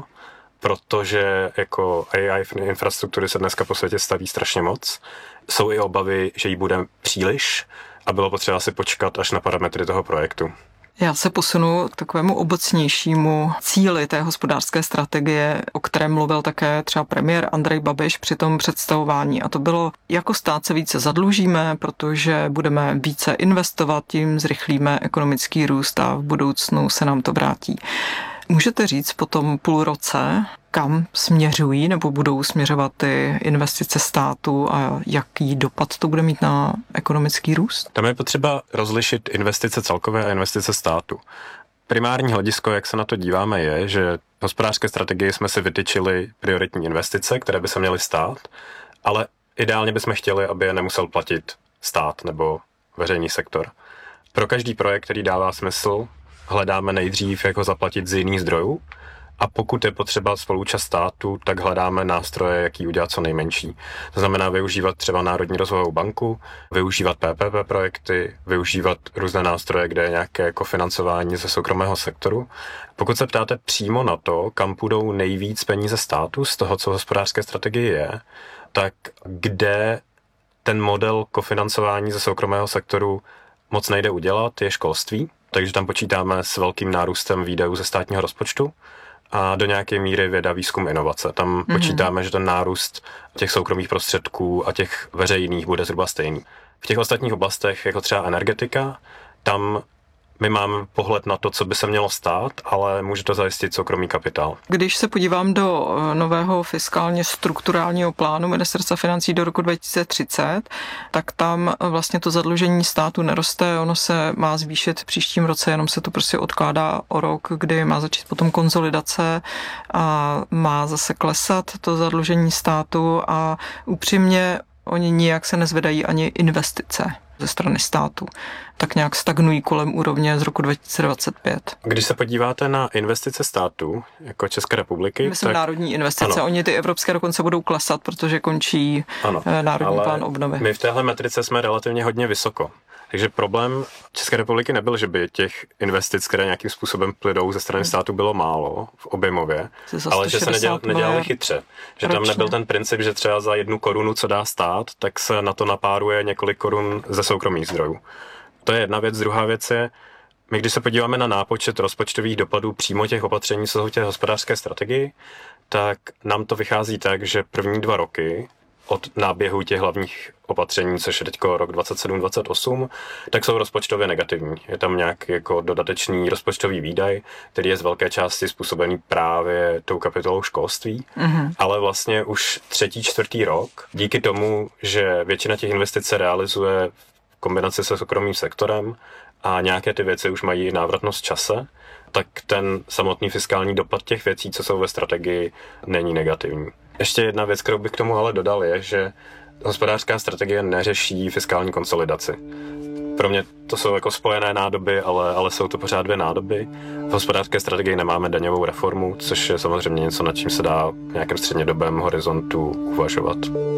Speaker 15: protože jako A I infrastruktury se dneska po světě staví strašně moc. Jsou i obavy, že jí bude příliš, a bylo potřeba si počkat až na parametry toho projektu.
Speaker 14: Já se posunu k takovému obecnějšímu cíli té hospodářské strategie, o kterém mluvil také třeba premiér Andrej Babiš při tom představování. A to bylo, jako stát se více zadlužíme, protože budeme více investovat, tím zrychlíme ekonomický růst a v budoucnu se nám to vrátí. Můžete říct po tom půl roce, kam směřují nebo budou směřovat ty investice státu a jaký dopad to bude mít na ekonomický růst?
Speaker 15: Tam je potřeba rozlišit investice celkové a investice státu. Primární hledisko, jak se na to díváme, je, že v hospodářské strategii jsme si vytyčili prioritní investice, které by se měly stát, ale ideálně bychom chtěli, aby je nemusel platit stát nebo veřejný sektor. Pro každý projekt, který dává smysl, hledáme nejdřív, jak ho zaplatit z jiných zdrojů, a pokud je potřeba spoluúčast státu, tak hledáme nástroje, jak ji udělat co nejmenší. To znamená využívat třeba Národní rozvojovou banku, využívat P P P projekty, využívat různé nástroje, kde je nějaké kofinancování ze soukromého sektoru. Pokud se ptáte přímo na to, kam půjdou nejvíc peníze státu z toho, co v hospodářské strategii je, tak kde ten model kofinancování ze soukromého sektoru moc nejde udělat, je školství. Takže tam počítáme s velkým nárůstem výdajů ze státního rozpočtu. a do nějaké míry věda, výzkum, inovace. Tam mm-hmm. počítáme, že ten nárůst těch soukromých prostředků a těch veřejných bude zhruba stejný. V těch ostatních oblastech, jako třeba energetika, tam my máme pohled na to, co by se mělo stát, ale může to zajistit soukromý kapitál.
Speaker 14: Když se podívám do nového fiskálně strukturálního plánu Ministerstva financí do roku dva tisíce třicet, tak tam vlastně to zadlužení státu neroste, ono se má zvýšit v příštím roce, jenom se to prostě odkládá o rok, kdy má začít potom konsolidace a má zase klesat to zadlužení státu a upřímně oni nijak se nezvedají ani investice ze strany státu. Tak nějak stagnují kolem úrovně z roku dva tisíce dvacet pět.
Speaker 15: Když se podíváte na investice státu, jako České republiky...
Speaker 14: Myslím
Speaker 15: tak...
Speaker 14: národní investice. Ano. Oni ty evropské dokonce budou klesat, protože končí ano, národní plán obnovy.
Speaker 15: My v téhle metrice jsme relativně hodně vysoko. Takže problém České republiky nebyl, že by těch investic, které nějakým způsobem plydou ze strany státu, bylo málo v objemově, ale že se neděl, nedělali chytře. Že ročně. Tam nebyl ten princip, že třeba za jednu korunu, co dá stát, tak se na to napáruje několik korun ze soukromých zdrojů. To je jedna věc. Druhá věc je, my když se podíváme na nápočet rozpočtových dopadů přímo těch opatření, co jsou těch hospodářské strategii, tak nám to vychází tak, že první dva roky od náběhu těch hlavních opatření, což je teďko rok dvacet sedm dvacet osm, tak jsou rozpočtově negativní. Je tam nějaký jako dodatečný rozpočtový výdaj, který je z velké části způsobený právě tou kapitolou školství, mm-hmm. ale vlastně už třetí, čtvrtý rok, díky tomu, že většina těch investic se realizuje v kombinaci se soukromým sektorem a nějaké ty věci už mají návratnost v čase, tak ten samotný fiskální dopad těch věcí, co jsou ve strategii, není negativní. Ještě jedna věc, kterou bych k tomu ale dodal, je, že hospodářská strategie neřeší fiskální konsolidaci. Pro mě to jsou jako spojené nádoby, ale, ale jsou to pořád dvě nádoby. V hospodářské strategii nemáme daňovou reformu, což je samozřejmě něco, nad čím se dá v nějakém střednědobém horizontu uvažovat.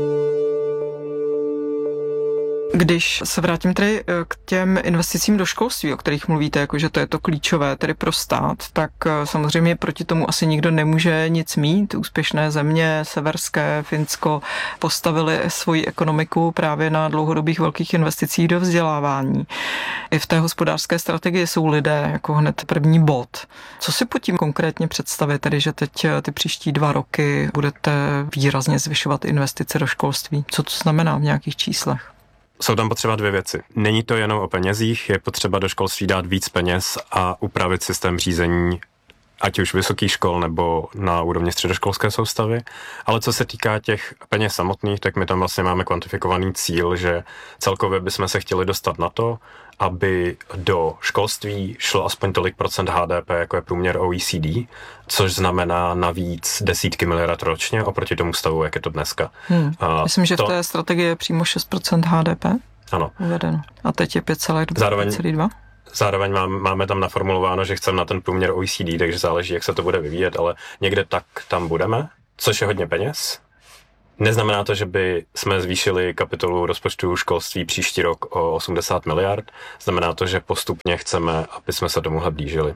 Speaker 14: Když se vrátím tedy k těm investicím do školství, o kterých mluvíte, jako že to je to klíčové tedy pro stát, tak samozřejmě proti tomu asi nikdo nemůže nic mít. Úspěšné země, severské, Finsko, postavili svoji ekonomiku právě na dlouhodobých velkých investicích do vzdělávání. I v té hospodářské strategii jsou lidé jako hned první bod. Co si pod tím konkrétně představit, tedy že teď ty příští dva roky budete výrazně zvyšovat investice do školství? Co to znamená v nějakých číslech?
Speaker 15: Jsou tam potřeba dvě věci. Není to jenom o penězích, je potřeba do školství dát víc peněz a upravit systém řízení, ať už vysokých škol nebo na úrovni středoškolské soustavy. Ale co se týká těch peněz samotných, tak my tam vlastně máme kvantifikovaný cíl, že celkově bychom se chtěli dostat na to, aby do školství šlo aspoň tolik procent H D P, jako je průměr O E C D, což znamená navíc desítky miliard ročně oproti tomu stavu, jak je to dneska.
Speaker 14: Hmm. Myslím, že to... v té strategii je přímo šest procent H D P
Speaker 15: ano.
Speaker 14: uvedeno. A teď je pět celá dva.
Speaker 15: Zároveň, zároveň máme, máme tam naformulováno, že chceme na ten průměr O E C D, takže záleží, jak se to bude vyvíjet, ale někde tak tam budeme, což je hodně peněz. Neznamená to, že by jsme zvýšili kapitolu rozpočtu školství příští rok o osmdesát miliard. Znamená to, že postupně chceme, aby jsme se tomuhle blížili.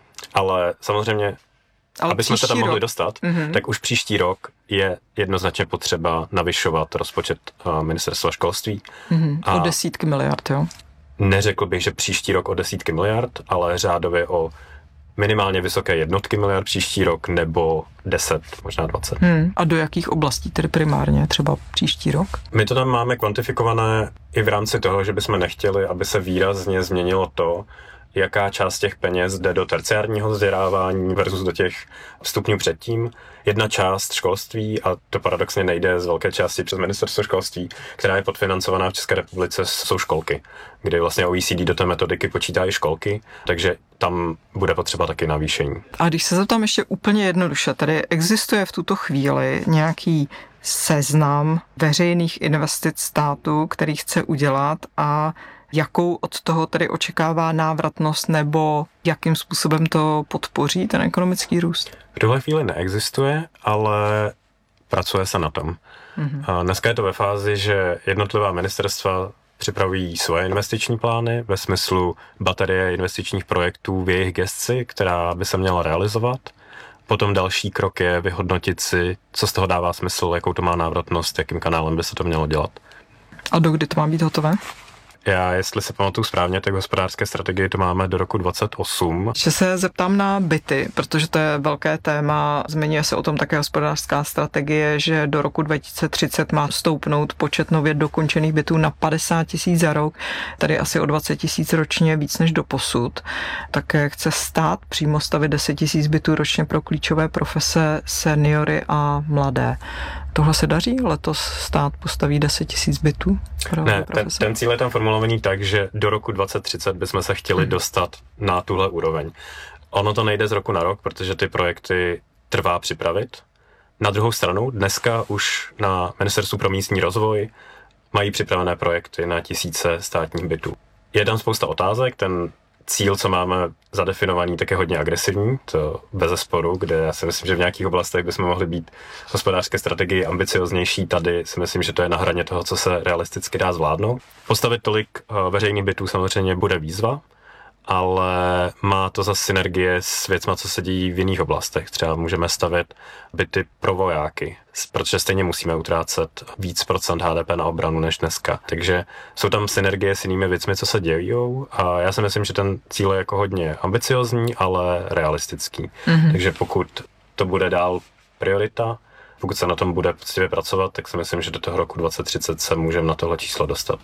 Speaker 15: Ale samozřejmě, Ale aby jsme se tam mohli rok. dostat, mm-hmm. tak už příští rok je jednoznačně potřeba navyšovat rozpočet uh, ministerstva školství.
Speaker 14: Mm-hmm. O desítky miliard, jo?
Speaker 15: Neřekl bych, že příští rok o desítky miliard, ale řádově o minimálně vysoké jednotky miliard příští rok nebo deset, možná dvacet.
Speaker 14: Hmm. A do jakých oblastí tedy primárně třeba příští rok?
Speaker 15: My to tam máme kvantifikované i v rámci toho, že bychom nechtěli, aby se výrazně změnilo to, jaká část těch peněz jde do terciárního vzdělávání versus do těch stupňů předtím. Jedna část školství, a to paradoxně nejde z velké části přes ministerstvo školství, která je podfinancovaná v České republice, jsou školky, kde vlastně O E C D do té metodiky počítá i školky, takže tam bude potřeba taky navýšení.
Speaker 14: A když se zeptám ještě úplně jednoduše, tady existuje v tuto chvíli nějaký seznam veřejných investic státu, který chce udělat a jakou od toho tedy očekává návratnost nebo jakým způsobem to podpoří ten ekonomický růst?
Speaker 15: V tuhle chvíli neexistuje, ale pracuje se na tom. Mm-hmm. Dneska je to ve fázi, že jednotlivá ministerstva připravují svoje investiční plány ve smyslu baterie investičních projektů v jejich gesci, která by se měla realizovat. Potom další krok je vyhodnotit si, co z toho dává smysl, jakou to má návratnost, jakým kanálem by se to mělo dělat.
Speaker 14: A dokdy to má být hotové?
Speaker 15: Já, jestli se pamatuju správně, tak v hospodářské strategii to máme do roku dvacet osm.
Speaker 14: Že se zeptám na byty, protože to je velké téma. Zmiňuje se o tom také hospodářská strategie, že do roku dva tisíce třicet má stoupnout počet nově dokončených bytů na padesát tisíc za rok, tady asi o dvacet tisíc ročně víc než doposud. Také chce stát přímo stavit deset tisíc bytů ročně pro klíčové profese, seniory a mladé. Tohle se daří? Letos stát postaví deset tisíc bytů?
Speaker 15: Ne, ten, ten cíl je tam formulovaný tak, že do roku dvacet třicet bychom se chtěli hmm. dostat na tuhle úroveň. Ono to nejde z roku na rok, protože ty projekty trvá připravit. Na druhou stranu, dneska už na Ministerstvu pro místní rozvoj mají připravené projekty na tisíce státních bytů. Je tam spousta otázek, ten cíl, co máme zadefinovaný, tak je hodně agresivní, to bezesporu, kde já si myslím, že v nějakých oblastech bychom mohli být v hospodářské strategii ambicioznější. Tady si myslím, že to je na hraně toho, co se realisticky dá zvládnout. Postavit tolik veřejných bytů samozřejmě bude výzva, ale má to zase synergie s věcma, co se dějí v jiných oblastech. Třeba můžeme stavět byty pro vojáky, protože stejně musíme utrácet víc procent H D P na obranu než dneska. Takže jsou tam synergie s jinými věcmi, co se dějí, a já si myslím, že ten cíl je jako hodně ambiciozní, ale realistický. Mm-hmm. Takže pokud to bude dál priorita, pokud se na tom bude poctivě pracovat, tak si myslím, že do toho roku dvacet třicet se můžeme na tohle číslo dostat.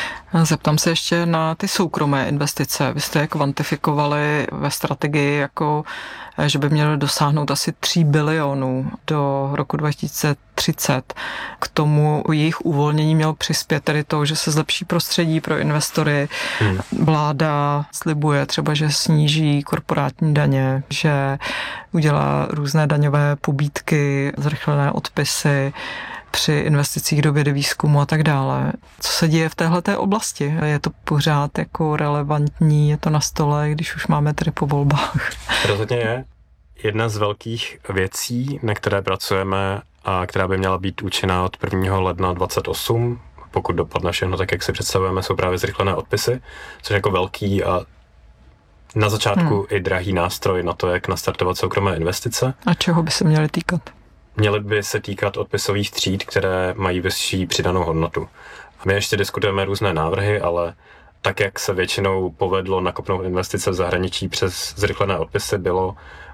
Speaker 14: Zeptám se ještě na ty soukromé investice. Vy jste je kvantifikovali ve strategii jako, že by měly dosáhnout asi tři bilionů do roku dva tisíce třicet. K tomu jejich uvolnění mělo přispět tedy to, že se zlepší prostředí pro investory. Hmm. Vláda slibuje třeba, že sníží korporátní daně, že udělá různé daňové pobídky, zrychlené odpisy při investicích do vědy, výzkumu a tak dále. Co se děje v téhleté oblasti? Je to pořád jako relevantní, je to na stole, když už máme tedy po volbách?
Speaker 15: Rozhodně je. Jedna z velkých věcí, na které pracujeme a která by měla být účinná od prvního ledna dvacet osm, pokud dopadne všechno tak, jak si představujeme, jsou právě zrychlené odpisy, což je jako velký a na začátku hmm. i drahý nástroj na to, jak nastartovat soukromé investice.
Speaker 14: A čeho by se měly týkat?
Speaker 15: Měly by se týkat odpisových tříd, které mají vyšší přidanou hodnotu. My ještě diskutujeme různé návrhy, ale tak, jak se většinou povedlo nakopnout investice v zahraničí přes zrychlené odpisy, bylo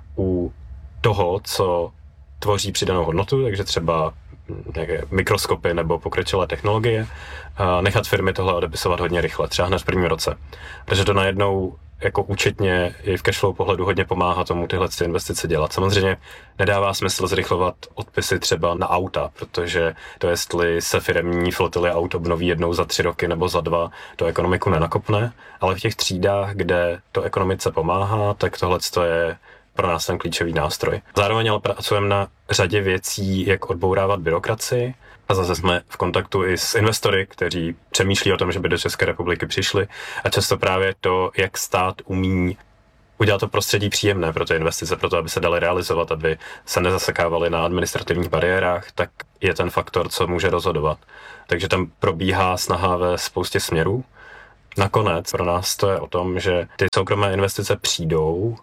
Speaker 15: u toho, co tvoří přidanou hodnotu, takže třeba mikroskopy nebo pokročilé technologie, nechat firmy tohle odepisovat hodně rychle, třeba hned v prvním roce. Protože to najednou jako účetně i v cashflow pohledu hodně pomáhá tomu tyhle investice dělat. Samozřejmě nedává smysl zrychlovat odpisy třeba na auta, protože to, jestli se firemní flotily aut obnoví jednou za tři roky nebo za dva, to ekonomiku nenakopne, ale v těch třídách, kde to ekonomice pomáhá, tak tohle je pro nás ten klíčový nástroj. Zároveň ale pracujeme na řadě věcí, jak odbourávat byrokracii. A zase jsme v kontaktu i s investory, kteří přemýšlí o tom, že by do České republiky přišli. A často právě to, jak stát umí udělat to prostředí příjemné pro ty investice, pro to, aby se daly realizovat, aby se nezasekávaly na administrativních bariérách, tak je ten faktor, co může rozhodovat. Takže tam probíhá snaha ve spoustě směrů. Nakonec pro nás to je o tom, že ty soukromé investice přijdou,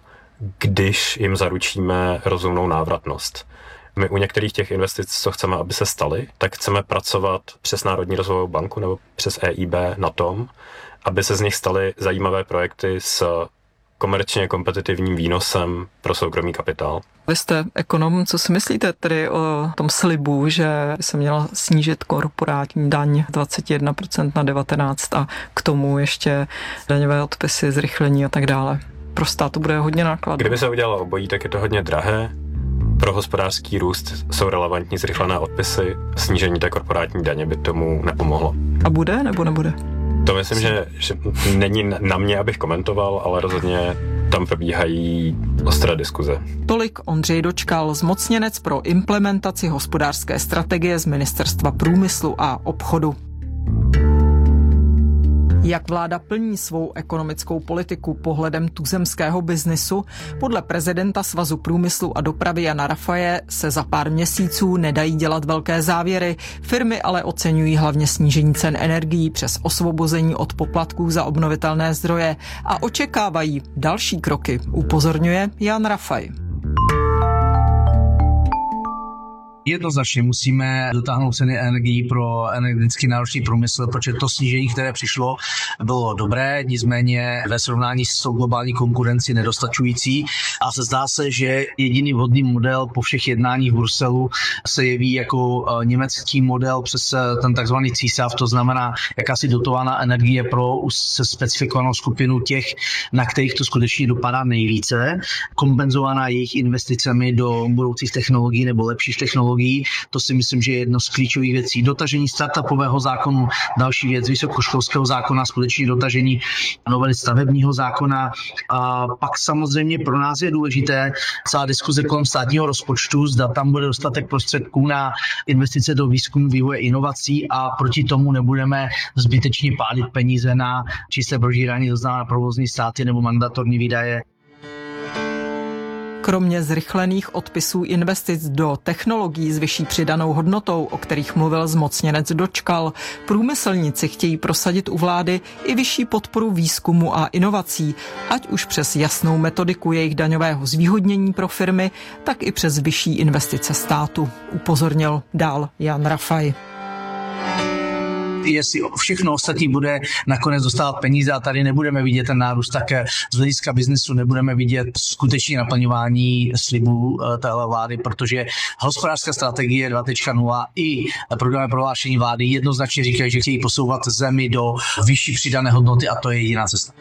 Speaker 15: když jim zaručíme rozumnou návratnost. My u některých těch investic, co chceme, aby se staly, tak chceme pracovat přes Národní rozvojovou banku nebo přes E I B na tom, aby se z nich staly zajímavé projekty s komerčně kompetitivním výnosem pro soukromý kapitál.
Speaker 14: Vy jste ekonom, co si myslíte tedy o tom slibu, že se měla snížit korporátní daň dvacet jedna procent na devatenáct procent a k tomu ještě daňové odpisy, zrychlení a tak dále? Pro stát to bude hodně nákladné.
Speaker 15: Kdyby se udělalo obojí, tak je to hodně drahé. Pro hospodářský růst jsou relevantní zrychlené odpisy, snížení té korporátní daně by tomu nepomohlo.
Speaker 14: A bude nebo nebude?
Speaker 15: To myslím, že, že není na mě, abych komentoval, ale rozhodně tam probíhají ostré diskuze.
Speaker 14: Tolik Ondřej Dočkal, zmocněnec pro implementaci hospodářské strategie z Ministerstva průmyslu a obchodu. Jak vláda plní svou ekonomickou politiku pohledem tuzemského biznisu? Podle prezidenta Svazu průmyslu a dopravy Jana Rafaje se za pár měsíců nedají dělat velké závěry. Firmy ale oceňují hlavně snížení cen energií přes osvobození od poplatků za obnovitelné zdroje a očekávají další kroky, upozorňuje Jan Rafaj.
Speaker 16: Jednoznačně musíme dotáhnout ceny energií pro energeticky náročný průmysl, protože to snížení, které přišlo, bylo dobré, nicméně ve srovnání s tou globální konkurencí nedostačující a se zdá se, že jediný vhodný model po všech jednáních v Bruselu se jeví jako německý model přes ten takzvaný C S A F, to znamená jakási dotovaná energie pro se specifikovanou skupinu těch, na kterých to skutečně dopadá nejvíce, kompenzovaná jejich investicemi do budoucích technologií nebo lepších technologií. To si myslím, že je jedno z klíčových věcí. Dotažení startupového zákonu, další věc, vysokoškolského zákona, skutečně dotažení novely stavebního zákona. A pak samozřejmě pro nás je důležité celá diskuze kolem státního rozpočtu, zda tam bude dostatek prostředků na investice do výzkumu, vývoje, inovací a proti tomu nebudeme zbytečně pálit peníze na čisté prožírání, to znamená provozní státy nebo mandatorní výdaje.
Speaker 14: Kromě zrychlených odpisů investic do technologií s vyšší přidanou hodnotou, o kterých mluvil zmocněnec Dočkal, průmyslníci chtějí prosadit u vlády i vyšší podporu výzkumu a inovací, ať už přes jasnou metodiku jejich daňového zvýhodnění pro firmy, tak i přes vyšší investice státu, upozornil dál Jan Rafaj.
Speaker 16: Jestli všechno ostatní bude nakonec dostávat peníze a tady nebudeme vidět ten nárůst, tak z hlediska biznesu nebudeme vidět skutečné naplňování slibů téhle vlády, protože hospodářská strategie dva tečka nula i programové prohlášení vlády jednoznačně říkají, že chtějí posouvat zemi do vyšší přidané hodnoty a to je jediná cesta.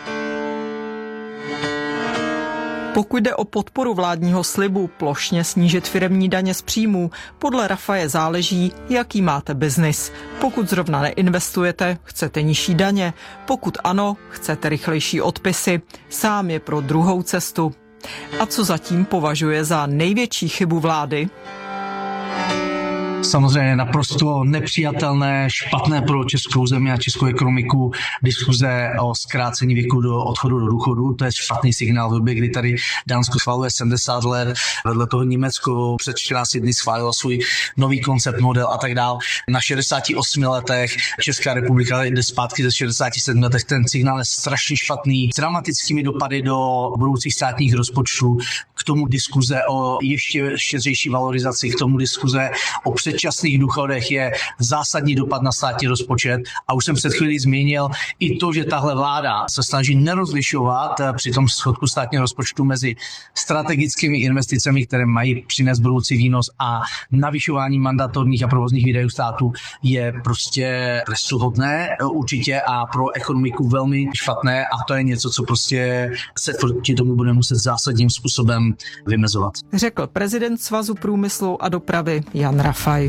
Speaker 14: Pokud jde o podporu vládního slibu plošně snížit firemní daně z příjmů, podle Rafaje záleží, jaký máte biznis. Pokud zrovna neinvestujete, chcete nižší daně. Pokud ano, chcete rychlejší odpisy. Sám je pro druhou cestu. A co zatím považuje za největší chybu vlády?
Speaker 16: Samozřejmě naprosto nepřijatelné, špatné pro českou zemi a českou ekonomiku diskuze o zkrácení věku do odchodu do důchodu. To je špatný signál v době, kdy tady Dánsko schvaluje sedmdesát let, vedle toho Německo před čtrnácti dny schválilo svůj nový koncept, model a tak dál. Na šedesáti osmi letech Česká republika jde zpátky ze šedesáti sedmi letech. Ten signál je strašně špatný, s dramatickými dopady do budoucích státních rozpočtů. K tomu diskuze o ještě štědřejší valorizaci, k tomu diskuze o předčasných důchodech je zásadní dopad na státní rozpočet a už jsem před chvílí zmínil i to, že tahle vláda se snaží nerozlišovat při tom schodku státního rozpočtu mezi strategickými investicemi, které mají přinést budoucí výnos a navyšování mandatorních a provozních výdajů státu je prostě trestuhodné určitě a pro ekonomiku velmi špatné a to je něco, co prostě se proti tomu bude muset zásadním způsobem vymezovat.
Speaker 14: Řekl prezident Svazu průmyslu a dopravy Jan Rafaj.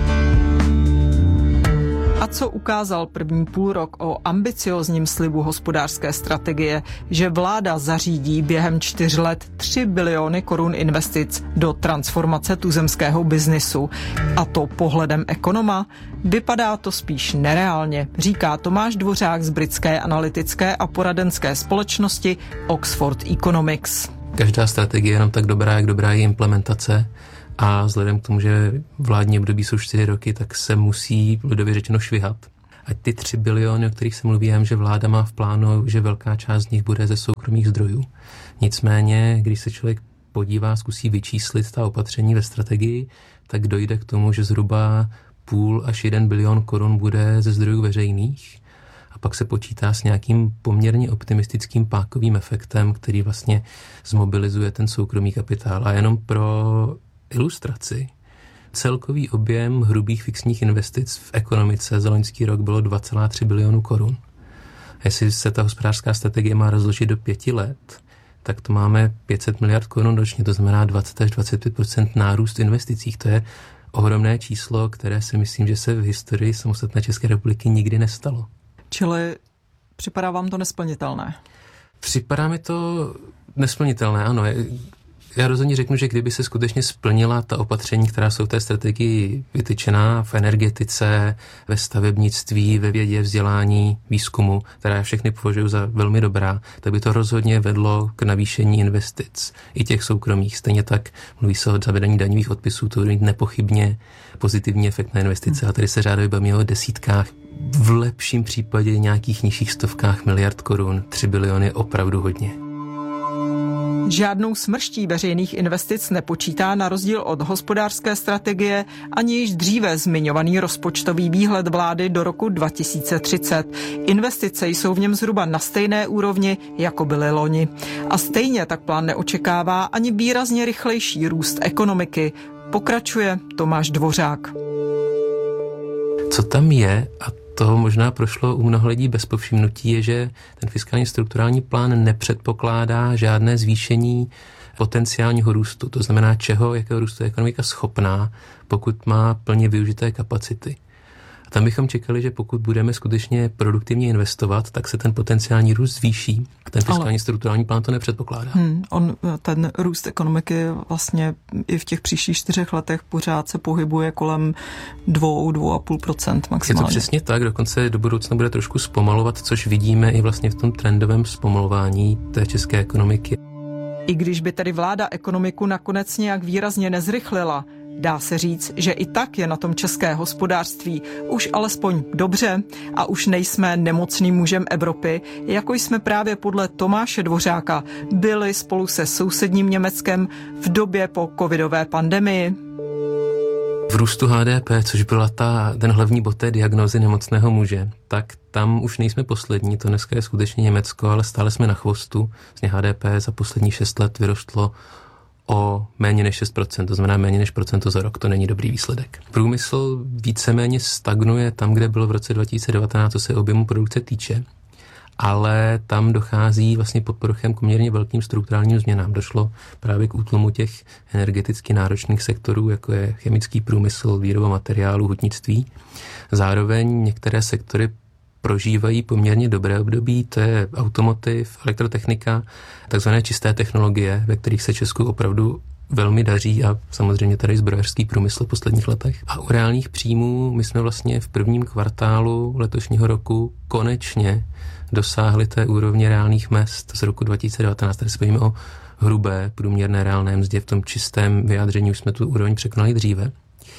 Speaker 14: A co ukázal první půlrok o ambiciozním slibu hospodářské strategie, že vláda zařídí během čtyř let tři biliony korun investic do transformace tuzemského biznisu. A to pohledem ekonoma? Vypadá to spíš nereálně, říká Tomáš Dvořák z britské analytické a poradenské společnosti Oxford Economics.
Speaker 17: Každá strategie je jenom tak dobrá, jak dobrá je implementace. A vzhledem k tomu, že vládní období jsou čtyři roky, tak se musí lidově řečeno švihat. A ty tři biliony, o kterých se mluví, že vláda má v plánu, že velká část z nich bude ze soukromých zdrojů. Nicméně, když se člověk podívá, zkusí vyčíslit ta opatření ve strategii, tak dojde k tomu, že zhruba půl až jeden bilion korun bude ze zdrojů veřejných. A pak se počítá s nějakým poměrně optimistickým pákovým efektem, který vlastně zmobilizuje ten soukromý kapitál. A jenom pro ilustraci. Celkový objem hrubých fixních investic v ekonomice za loňský rok bylo dva celá tři bilionu korun. A jestli se ta hospodářská strategie má rozložit do pěti let, tak to máme pět set miliard korun ročně, to znamená dvacet až dvacet pět procent nárůst investicích. To je ohromné číslo, které si myslím, že se v historii samostatné České republiky nikdy nestalo.
Speaker 14: Čili připadá vám to nesplnitelné?
Speaker 17: Připadá mi to nesplnitelné, ano. Já rozhodně řeknu, že kdyby se skutečně splnila ta opatření, která jsou v té strategii vytyčená v energetice, ve stavebnictví, ve vědě, vzdělání, výzkumu, která já všechny považuji za velmi dobrá, tak by to rozhodně vedlo k navýšení investic i těch soukromých. Stejně tak mluví se o zavedení daňových odpisů, to bude mít nepochybně pozitivní efekt na investice. A tady se řádově bavíme o desítkách, v lepším případě nějakých nižších stovkách miliard korun. tři biliony je opravdu hodně.
Speaker 14: Žádnou smrští veřejných investic nepočítá na rozdíl od hospodářské strategie ani již dříve zmiňovaný rozpočtový výhled vlády do roku dva tisíce třicet. Investice jsou v něm zhruba na stejné úrovni, jako byly loni. A stejně tak plán neočekává ani výrazně rychlejší růst ekonomiky. Pokračuje Tomáš Dvořák.
Speaker 17: Co tam je, a to možná prošlo u mnoha lidí bez povšimnutí, je, že ten fiskální strukturální plán nepředpokládá žádné zvýšení potenciálního růstu. To znamená, čeho, jakého růstu je ekonomika schopná, pokud má plně využité kapacity. A tam bychom čekali, že pokud budeme skutečně produktivně investovat, tak se ten potenciální růst zvýší. A ten fiskální Ale... strukturální plán to nepředpokládá.
Speaker 14: Hmm, on, ten růst ekonomiky vlastně i v těch příštích čtyřech letech pořád se pohybuje kolem dvou, dvou a půl procent maximálně.
Speaker 17: Je to přesně tak, dokonce do budoucna bude trošku zpomalovat, což vidíme i vlastně v tom trendovém zpomalování té české ekonomiky.
Speaker 14: I když by tedy vláda ekonomiku nakonec nějak výrazně nezrychlila, dá se říct, že i tak je na tom české hospodářství už alespoň dobře a už nejsme nemocným mužem Evropy, jako jsme právě podle Tomáše Dvořáka byli spolu se sousedním Německem v době po covidové pandemii.
Speaker 17: V růstu H D P, což byla ta, ten hlavní bod té diagnózy nemocného muže, tak tam už nejsme poslední, to dneska je skutečně Německo, ale stále jsme na chvostu. Vlastně H D P za poslední šest let vyrostlo o méně než šest procent, to znamená méně než procento za rok, to není dobrý výsledek. Průmysl víceméně stagnuje tam, kde bylo v roce dva tisíce devatenáct, co se objemu produkce týče, ale tam dochází vlastně pod povrchem k poměrně velkým strukturálním změnám. Došlo právě k útlumu těch energeticky náročných sektorů, jako je chemický průmysl, výroba materiálů, hutnictví. Zároveň některé sektory prožívají poměrně dobré období, to je automotiv, elektrotechnika, takzvané čisté technologie, ve kterých se Česku opravdu velmi daří a samozřejmě tady zbrojařský průmysl v posledních letech. A u reálných příjmů my jsme vlastně v prvním kvartálu letošního roku konečně dosáhli té úrovně reálných mezd z roku dva tisíce devatenáct. Tady se bavíme o hrubé průměrné reálné mzdě, v tom čistém vyjádření už jsme tu úroveň překonali dříve.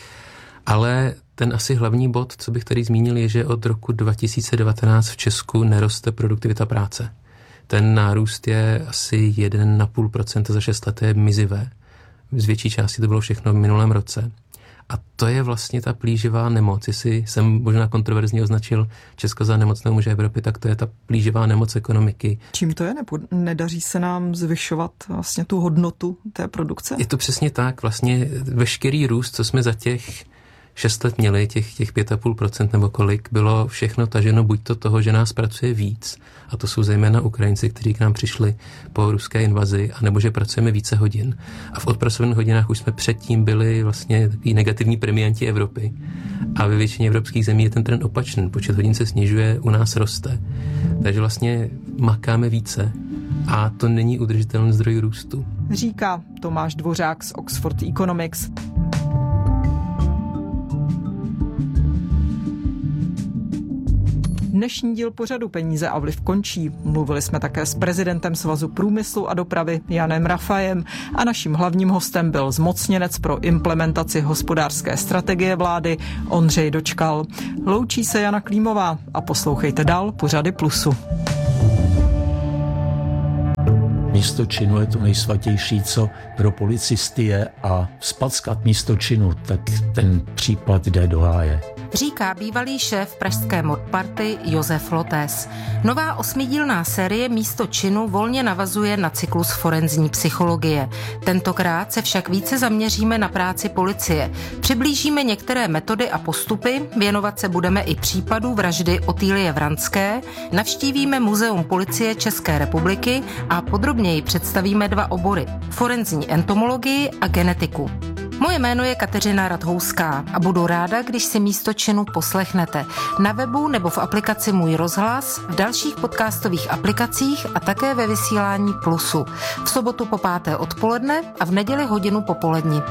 Speaker 17: Ale ten asi hlavní bod, co bych tady zmínil, je, že od roku dva tisíce devatenáct v Česku neroste produktivita práce. Ten nárůst je asi jedna celá pět procenta za šest let, to je mizivé. Z větší části to bylo všechno v minulém roce. A to je vlastně ta plíživá nemoc. Jestli jsem možná kontroverzně označil Česko za nemocného muže Evropy, tak to je ta plíživá nemoc ekonomiky.
Speaker 14: Čím to je? Nebo nedaří se nám zvyšovat vlastně tu hodnotu té produkce?
Speaker 17: Je to přesně tak. Vlastně veškerý růst, co jsme za těch šest let měli, těch, těch pět celá pět procenta nebo kolik, bylo všechno taženo buď to toho, že nás pracuje víc, a to jsou zejména Ukrajinci, kteří k nám přišli po ruské invazi, anebo že pracujeme více hodin. A v odpracovaných hodinách už jsme předtím byli vlastně takový negativní premianti Evropy. A ve většině evropských zemí je ten trend opačný. Počet hodin se snižuje, u nás roste. Takže vlastně makáme více a to není udržitelný zdroj růstu.
Speaker 14: Říká Tomáš Dvořák z Oxford Economics. Dnešní díl pořadu Peníze a vliv končí. Mluvili jsme také s prezidentem Svazu průmyslu a dopravy Janem Rafajem a naším hlavním hostem byl zmocněnec pro implementaci hospodářské strategie vlády Ondřej Dočkal. Loučí se Jana Klímová a poslouchejte dál pořady Plusu.
Speaker 18: Místo činu je to nejsvatější, co pro policisty je, a vzpackat místo činu, tak ten případ jde do háje.
Speaker 19: Říká bývalý šéf pražské modparty Josef Lotes. Nová osmidílná série Místo činu volně navazuje na cyklus forenzní psychologie. Tentokrát se však více zaměříme na práci policie. Přiblížíme některé metody a postupy, věnovat se budeme i případu vraždy Otýlie Vranské, navštívíme Muzeum policie České republiky a podrobněji představíme dva obory: forenzní entomologii a genetiku. Moje jméno je Kateřina Radhouská a budu ráda, když si Místo činu poslechnete na webu nebo v aplikaci Můj rozhlas, v dalších podcastových aplikacích a také ve vysílání Plusu. V sobotu po páté odpoledne a v neděli hodinu popolední.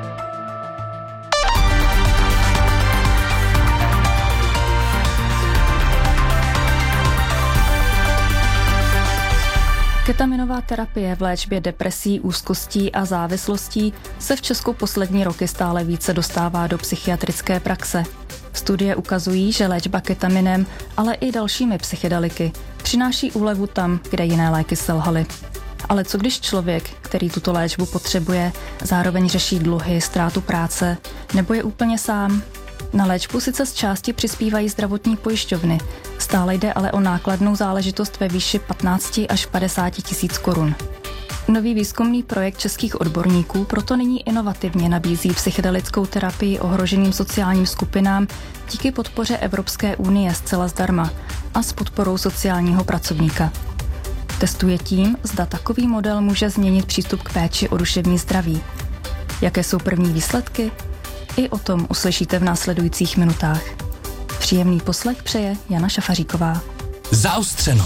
Speaker 20: Ketaminová terapie v léčbě depresí, úzkostí a závislostí se v Česku poslední roky stále více dostává do psychiatrické praxe. Studie ukazují, že léčba ketaminem, ale i dalšími psychedeliky přináší úlevu tam, kde jiné léky selhaly. Ale co když člověk, který tuto léčbu potřebuje, zároveň řeší dluhy, ztrátu práce, nebo je úplně sám? Na léčbu sice z části přispívají zdravotní pojišťovny, stále jde ale o nákladnou záležitost ve výši patnáct až padesát tisíc korun. Nový výzkumný projekt českých odborníků proto nyní inovativně nabízí psychedelickou terapii ohroženým sociálním skupinám díky podpoře Evropské unie zcela zdarma a s podporou sociálního pracovníka. Testuje tím, zda takový model může změnit přístup k péči o duševní zdraví. Jaké jsou první výsledky? I o tom uslyšíte v následujících minutách. Příjemný poslech přeje Jana Šafaříková.
Speaker 21: Zaostřeno.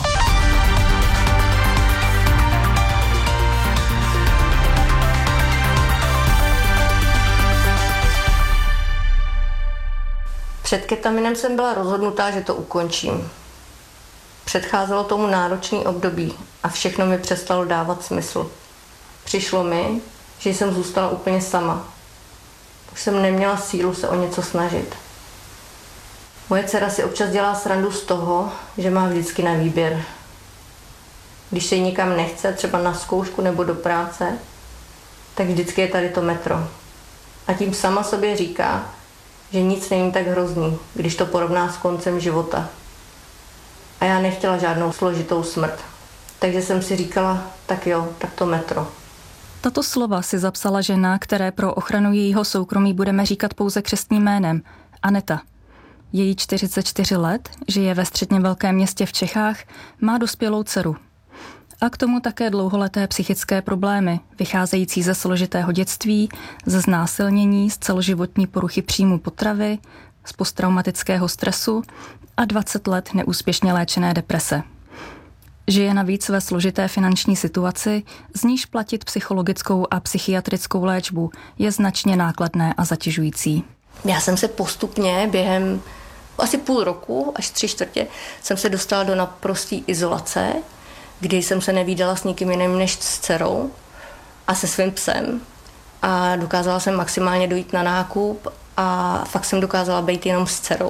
Speaker 22: Před ketaminem jsem byla rozhodnutá, že to ukončím. Předcházelo tomu náročný období a všechno mi přestalo dávat smysl. Přišlo mi, že jsem zůstala úplně sama. Už jsem neměla sílu se o něco snažit. Moje dcera si občas dělá srandu z toho, že má vždycky na výběr. Když se jí nikam nechce, třeba na zkoušku nebo do práce, tak vždycky je tady to metro. A tím sama sobě říká, že nic není tak hrozný, když to porovná s koncem života. A já nechtěla žádnou složitou smrt. Takže jsem si říkala, tak jo, tak to metro.
Speaker 20: Tato slova si zapsala žena, které pro ochranu jejího soukromí budeme říkat pouze křestním jménem, Aneta. Je jí čtyřicet čtyři let, žije ve středně velkém městě v Čechách, má dospělou dceru. A k tomu také dlouholeté psychické problémy, vycházející ze složitého dětství, ze znásilnění, z celoživotní poruchy příjmu potravy, z posttraumatického stresu a dvacet let neúspěšně léčené deprese. Žije navíc ve složité finanční situaci, z níž platit psychologickou a psychiatrickou léčbu je značně nákladné a zatěžující.
Speaker 22: Já jsem se postupně během asi půl roku, až tři čtvrtě, jsem se dostala do naprosté izolace, kdy jsem se nevídala s nikým jiným než s dcerou a se svým psem. A dokázala jsem maximálně dojít na nákup a fakt jsem dokázala být jenom s dcerou.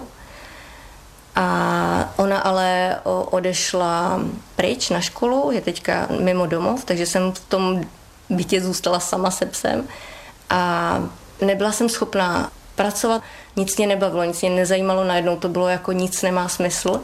Speaker 22: A ona ale odešla pryč na školu, je teďka mimo domov, takže jsem v tom bytě zůstala sama se psem a nebyla jsem schopná pracovat, nic mě nebavilo, nic mě nezajímalo, najednou to bylo jako nic nemá smysl.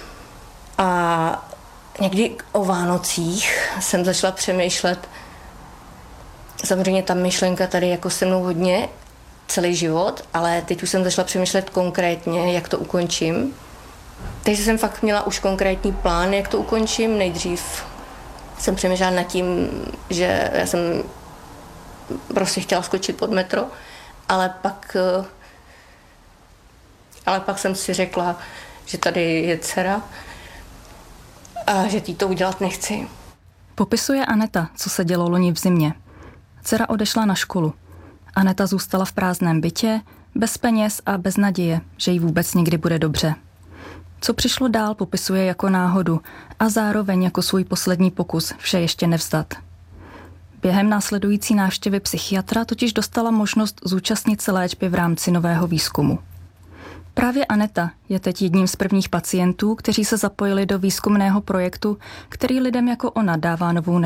Speaker 22: A někdy o Vánocích jsem začala přemýšlet, samozřejmě ta myšlenka tady jako se mnou hodně celý život, ale teď už jsem začala přemýšlet konkrétně, jak to ukončím. Takže jsem fakt měla už konkrétní plán, jak to ukončím. Nejdřív jsem přemýšlela nad tím, že já jsem prostě chtěla skočit pod metro, ale pak, ale pak jsem si řekla, že tady je dcera a že jí to udělat nechci.
Speaker 20: Popisuje Aneta, co se dělo loni v zimě. Dcera odešla na školu. Aneta zůstala v prázdném bytě, bez peněz a bez naděje, že jí vůbec někdy bude dobře. Co přišlo dál, popisuje jako náhodu a zároveň jako svůj poslední pokus vše ještě nevzdat. Během následující návštěvy psychiatra totiž dostala možnost zúčastnit se léčby v rámci nového výzkumu. Právě Aneta je teď jedním z prvních pacientů, kteří se zapojili do výzkumného projektu, který lidem jako ona dává novou